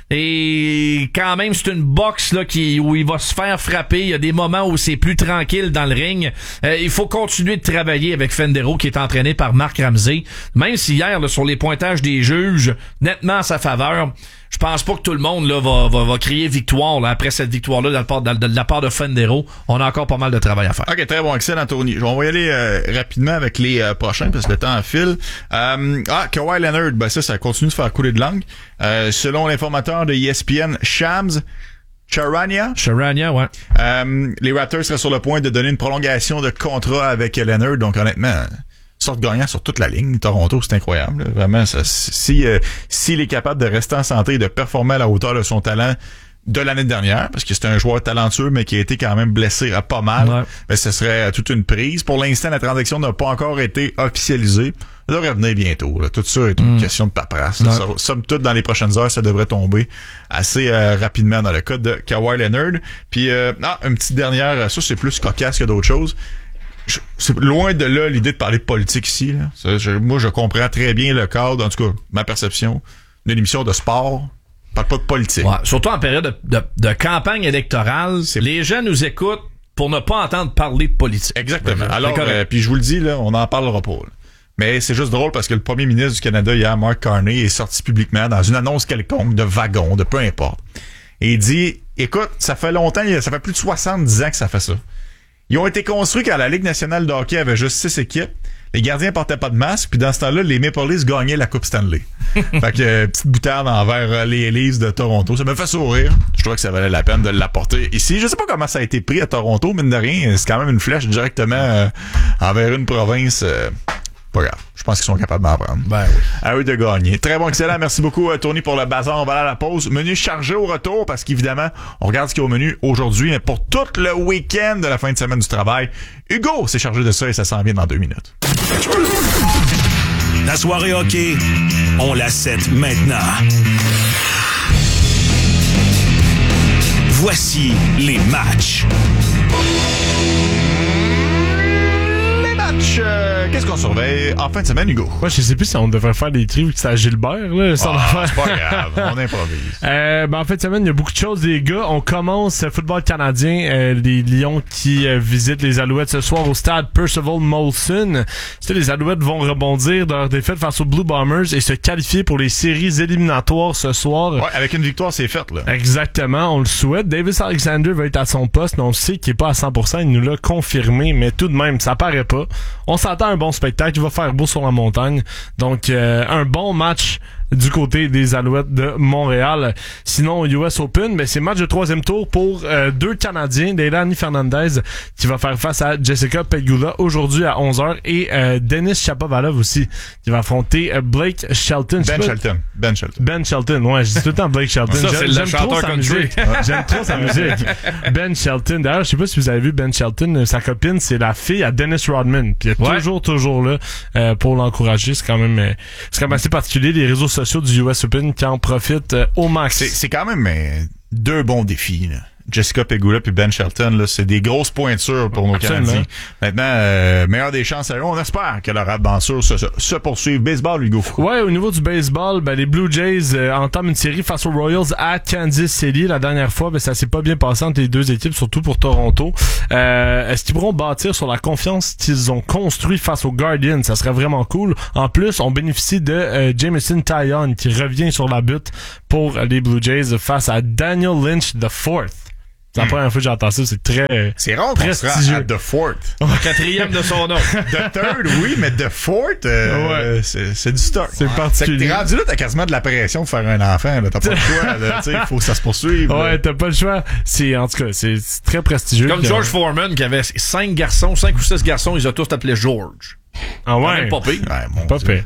S1: Et quand même, c'est une boxe là où il va se faire frapper. Il y a des moments où c'est plus tranquille dans le ring. Il faut continuer de travailler avec Fendero, qui est entraîné par Marc Ramsey. Même si hier, là, sur les pointages des juges, nettement à sa faveur, je pense pas que tout le monde là va crier victoire là, après cette victoire-là de la part de Fendero. On a encore pas mal de travail à faire.
S3: OK, très bon, excellent, Tony. On va y aller rapidement avec les prochains parce que le temps file. Kawhi Leonard, ça continue de faire couler de langue. Selon l'informateur de ESPN, Shams Charania, ouais. Les Raptors seraient sur le point de donner une prolongation de contrat avec Leonard, donc honnêtement... sorte gagnant sur toute la ligne. Toronto, c'est incroyable. Là. Vraiment, s'il est capable de rester en santé et de performer à la hauteur de son talent de l'année dernière, parce que c'est un joueur talentueux, mais qui a été quand même blessé à pas mal, ce serait toute une prise. Pour l'instant, la transaction n'a pas encore été officialisée. Ça devrait venir bientôt. Là. Tout ça est une question de paperasse. Somme toute, dans les prochaines heures, ça devrait tomber assez rapidement dans le cas de Kawhi Leonard. Puis, une petite dernière, ça c'est plus cocasse que d'autres choses. C'est loin de là l'idée de parler de politique ici. Là. Moi, je comprends très bien le cadre, en tout cas, ma perception, d'une émission de sport. On parle pas de politique.
S1: Ouais, surtout en période de campagne électorale, les gens nous écoutent pour ne pas entendre parler de politique.
S3: Exactement. Alors, puis je vous le dis, là, on n'en parlera pas. Là. Mais c'est juste drôle parce que le premier ministre du Canada, hier, Mark Carney, est sorti publiquement dans une annonce quelconque de wagon, de peu importe. Et il dit, écoute, ça fait longtemps, ça fait plus de 70 ans que ça fait ça. Ils ont été construits quand la Ligue nationale de hockey avait juste 6 équipes. Les gardiens portaient pas de masque, puis dans ce temps-là, les Maple Leafs gagnaient la Coupe Stanley. Fait que petite boutade envers les Leafs de Toronto. Ça me fait sourire. Je trouvais que ça valait la peine de l'apporter ici. Je sais pas comment ça a été pris à Toronto, mine de rien. C'est quand même une flèche directement envers une province. Pas grave. Je pense qu'ils sont capables d'en prendre.
S1: Ben oui.
S3: À eux de gagner. Très bon, excellent. Merci beaucoup, Tony, pour le bazar. On va aller à la pause. Menu chargé au retour parce qu'évidemment, on regarde ce qu'il y a au menu aujourd'hui. Mais pour tout le week-end de la fin de semaine du travail, Hugo s'est chargé de ça et ça s'en vient dans 2 minutes.
S4: La soirée hockey, on la set maintenant. Voici les matchs.
S3: Qu'est-ce qu'on surveille en fin de semaine, Hugo?
S6: Moi, je sais plus si on devrait faire des tri ou que c'est à Gilbert, là.
S3: C'est pas grave, on improvise.
S6: En fin de semaine, il y a beaucoup de choses, les gars. On commence football canadien, les Lions qui visitent les Alouettes ce soir au stade Percival Molson. Les Alouettes vont rebondir de leur défaite face aux Blue Bombers et se qualifier pour les séries éliminatoires ce soir.
S3: Ouais, avec une victoire, c'est fait, là.
S6: Exactement, on le souhaite. Davis Alexander va être à son poste, mais on sait qu'il est pas à 100%, il nous l'a confirmé, mais tout de même, ça paraît pas. On s'attend à un bon spectacle, il va faire beau sur la montagne. Donc, un bon match du côté des Alouettes de Montréal. Sinon, US Open, ben, c'est match de 3e tour pour deux Canadiens, Leilani Fernandez qui va faire face à Jessica Pegula aujourd'hui à 11h et Denis Shapovalov aussi qui va affronter Blake Shelton. Ben Shelton, ouais, je dis tout le temps Blake Shelton.
S1: Ça, c'est le
S6: J'aime trop
S1: chanteur
S6: sa
S1: country.
S6: musique. J'aime trop sa musique. Ben Shelton. D'ailleurs, je sais pas si vous avez vu Ben Shelton, sa copine, c'est la fille à Dennis Rodman. Puis elle est toujours là pour l'encourager. C'est quand même assez particulier, les réseaux sociaux du US Open qui en profitent au max.
S3: C'est quand même deux bons défis, là. Jessica Pegula puis Ben Shelton, là, c'est des grosses pointures pour nos Canadiens. Maintenant, meilleure des chances à eux. On espère que leur aventure se poursuive. Baseball, Hugo.
S6: Ouais, au niveau du baseball, ben, les Blue Jays entament une série face aux Royals à Kansas City. La dernière fois, ben, ça s'est pas bien passé entre les deux équipes, surtout pour Toronto. Est-ce qu'ils pourront bâtir sur la confiance qu'ils ont construit face aux Guardians? Ça serait vraiment cool. En plus, on bénéficie de Jameson Taillon qui revient sur la butte pour les Blue Jays face à Daniel Lynch IV. C'est la première fois que j'entends ça, c'est très
S3: c'est rare qu'on se rend à The Fort.
S1: Quatrième de son nom.
S3: The Third, oui, mais The Fort, c'est du stock.
S6: C'est particulier.
S3: T'es rendu là, t'as quasiment de la pression de faire un enfant. Là. T'as pas le choix. Il faut que ça se poursuive.
S6: Ouais, t'as pas le choix. En tout cas, c'est très prestigieux.
S1: Comme George Foreman qui avait 5 ou 6 garçons, ils ont tous appelé George.
S6: Ah ouais?
S1: Pas pire.
S3: Ouais,
S6: pas pire.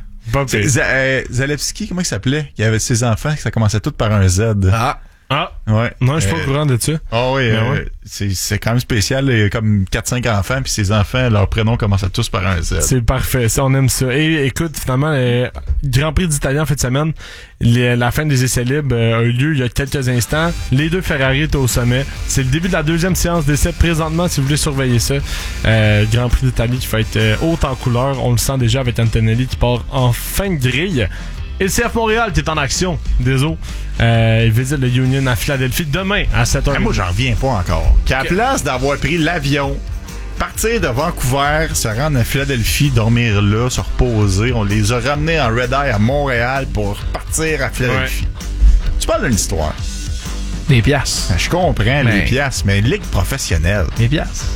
S3: Zalewski, comment il s'appelait? Il avait ses enfants, ça commençait tout par un Z.
S6: Ah,
S3: ouais.
S6: Non, je suis pas au courant de ça.
S3: Ah oui, ouais. C'est quand même spécial. Il y a comme 4-5 enfants, puis ses enfants, leurs prénoms commencent tous par un Z.
S6: C'est parfait, ça, on aime ça. Et écoute, finalement, le Grand Prix d'Italie en fin de semaine, la fin des essais libres a eu lieu il y a quelques instants. Les deux Ferrari étaient au sommet. C'est le début de la deuxième séance d'essais présentement, si vous voulez surveiller ça. Grand Prix d'Italie qui va être haut en couleur. On le sent déjà avec Antonelli qui part en fin de grille. Et le CF Montréal qui est en action, désolé. Il visite le Union à Philadelphie demain à 7h.
S3: Moi, j'en reviens pas encore. Qu'à la place d'avoir pris l'avion, partir de Vancouver, se rendre à Philadelphie, dormir là, se reposer, on les a ramenés en Red Eye à Montréal pour partir à Philadelphie. Ouais. Tu parles d'une histoire.
S1: Des piastres.
S3: Je comprends, les piastres, mais ligue professionnelle.
S1: Des piastres.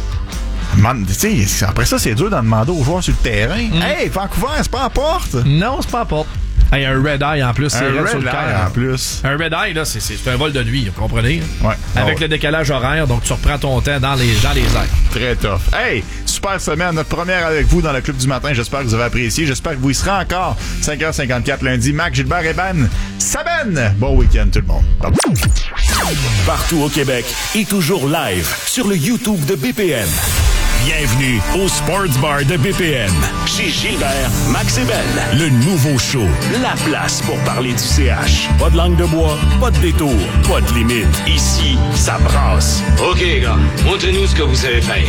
S3: Après ça, c'est dur d'en demander aux joueurs sur le terrain. Hey, Vancouver, c'est pas à porte.
S1: Non, c'est pas à porte. Hey, un red eye en plus, c'est
S3: un red
S1: sur le cœur.
S3: En plus.
S1: Un red eye, là, c'est un vol de nuit, vous comprenez?
S3: Ouais.
S1: Avec le décalage horaire, donc tu reprends ton temps dans les airs.
S3: Très tough. Hey, super semaine, notre première avec vous dans le Club du matin. J'espère que vous avez apprécié. J'espère que vous y serez encore. 5h54 lundi. Mac, Gilbert et Ben. Sabine! Bon week-end tout le monde. Bye.
S4: Partout au Québec et toujours live sur le YouTube de BPM. Bienvenue au Sports Bar de BPM. Chez Gilbert, Max et Ben. Le nouveau show. La place pour parler du CH. Pas de langue de bois, pas de détour, pas de limite. Ici, ça brasse.
S7: OK, gars. Montrez-nous ce que vous savez faire.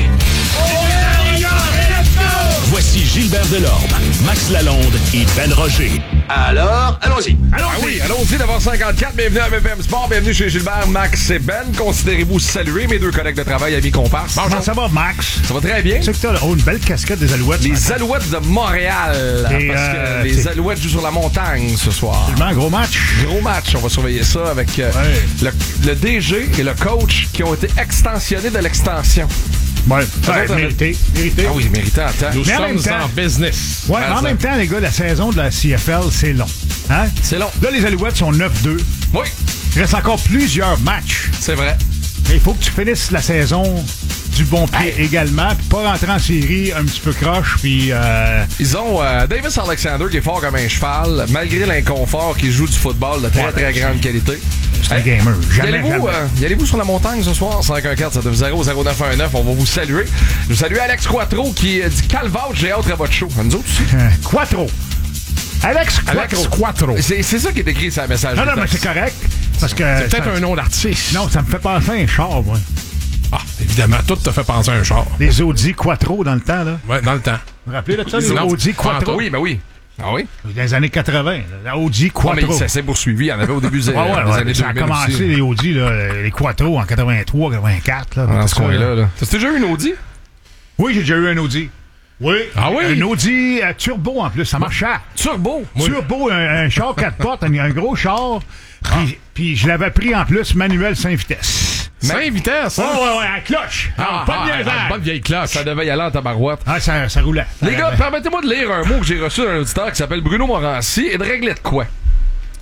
S4: Voici Gilbert Delorme, Max Lalonde et Ben Roger.
S7: Alors, allons-y.
S1: Oui, allons-y d'avoir 54. Bienvenue à BPM Sport. Bienvenue chez Gilbert, Max et Ben. Considérez-vous saluer mes deux collègues de travail, amis comparses.
S2: Comment ça va, Max?
S1: Ça va très bien.
S2: C'est que t'as une belle casquette des Alouettes.
S1: Les Alouettes de Montréal.
S2: Et
S1: parce que les Alouettes jouent sur la montagne ce soir.
S2: Un gros match.
S1: Gros match. On va surveiller ça avec le DG et le coach qui ont été extensionnés de l'extension.
S2: Ouais, mérité.
S1: Ah oui, mérité en temps.
S2: Nous sommes
S1: en business.
S2: Ouais, mais en même temps, les gars, la saison de la CFL, c'est long. Hein?
S1: C'est long.
S2: Là, les Alouettes sont 9-2.
S1: Oui.
S2: Il reste encore plusieurs matchs.
S1: C'est vrai.
S2: Et il faut que tu finisses la saison du bon pied également, puis pas rentrer en série un petit peu croche, puis...
S1: Ils ont Davis Alexander qui est fort comme un cheval, malgré l'inconfort, qui joue du football de très, très grande qualité.
S2: C'est un gamer. Jamais.
S1: Y allez-vous sur la montagne ce soir? 514-790-0919. On va vous saluer. Je salue Alex Quattro qui dit Calvauche, j'ai hâte à votre show. Nous autres aussi.
S2: Quattro. Alex Quattro.
S1: C'est ça qui est écrit sur le message.
S2: Non, mais c'est correct. Parce que
S6: c'est peut-être un nom d'artiste.
S2: Non, ça me fait penser à un char, moi.
S6: Ah, évidemment, tout te fait penser à un char.
S2: Les Audi Quattro dans le temps, là.
S6: Ouais, dans le temps.
S2: Vous vous rappelez de ça, les Audi Quattro?
S1: Oui, ben oui. Ah oui?
S2: Dans les années 80, la Audi Quattro.
S1: Mais ça s'est poursuivi. Il y en avait au début des années 2000.
S2: Ça a commencé, aussi. Les Audi, là, les Quattro en 83, 84. Là,
S1: dans ce coin-là. T'as déjà eu une Audi?
S2: Oui, j'ai déjà eu un Audi. Oui.
S6: Ah oui?
S2: Un Audi turbo en plus, ça marchait.
S1: Turbo?
S2: Turbo, un char 4 portes, un gros char. Puis je l'avais pris en plus manuel 5 vitesses.
S6: 5 vitesses?
S2: Ouais, à cloche. Pas de liaison.
S6: Bonne vieille cloche.
S1: Ça devait y aller en tabarouette.
S2: Ah, ça roulait.
S1: Les gars, permettez-moi de lire un mot que j'ai reçu d'un auditeur qui s'appelle Bruno Morancy et de régler de quoi?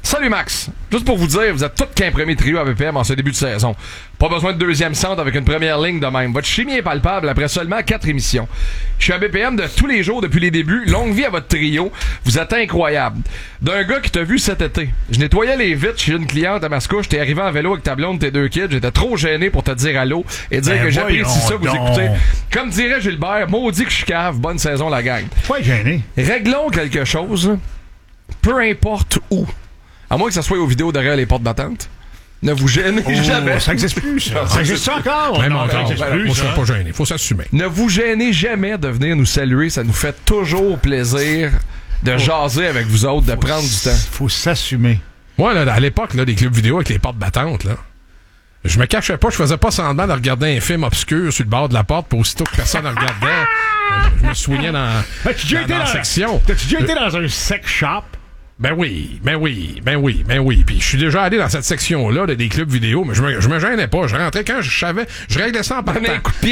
S8: Salut Max. Juste pour vous dire, vous êtes tous qu'un premier trio à BPM en ce début de saison. Pas besoin de deuxième centre avec une première ligne de même. Votre chimie est palpable après seulement 4 émissions. Je suis à BPM de tous les jours depuis les débuts. Longue vie à votre trio. Vous êtes incroyable. D'un gars qui t'a vu cet été. Je nettoyais les vitres chez une cliente à Mascouche. T'es arrivé en vélo avec ta blonde, tes 2 kids. J'étais trop gêné pour te dire allô et dire que j'apprécie ça, vous écoutez. Comme dirait Gilbert, maudit que je suis cave. Bonne saison, la gang.
S2: Pas gêné.
S8: Réglons quelque chose. Peu importe où. À moins que ça soit aux vidéos derrière les portes battantes. Ne vous gênez jamais.
S2: Ça existe plus, ça. Ça existe encore.
S6: Même
S2: Non,
S6: encore.
S2: ça existe plus,
S6: Moi, je
S2: ça.
S6: serais pas gêné. Faut s'assumer.
S8: Ne vous gênez jamais de venir nous saluer. Ça nous fait toujours plaisir de jaser avec vous autres, de prendre du temps.
S2: Faut s'assumer.
S6: Moi, là, à l'époque, là, des clubs vidéo avec les portes battantes, là, je me cachais pas, je faisais pas semblant de regarder un film obscur sur le bord de la porte, pour aussitôt que personne ne regardait, je me soignais dans la section.
S2: T'as-tu déjà été dans un sex shop?
S6: Ben oui. Puis je suis déjà allé dans cette section-là des clubs vidéo, mais je me gênais pas. Je rentrais quand je savais, je réglais ça en partant.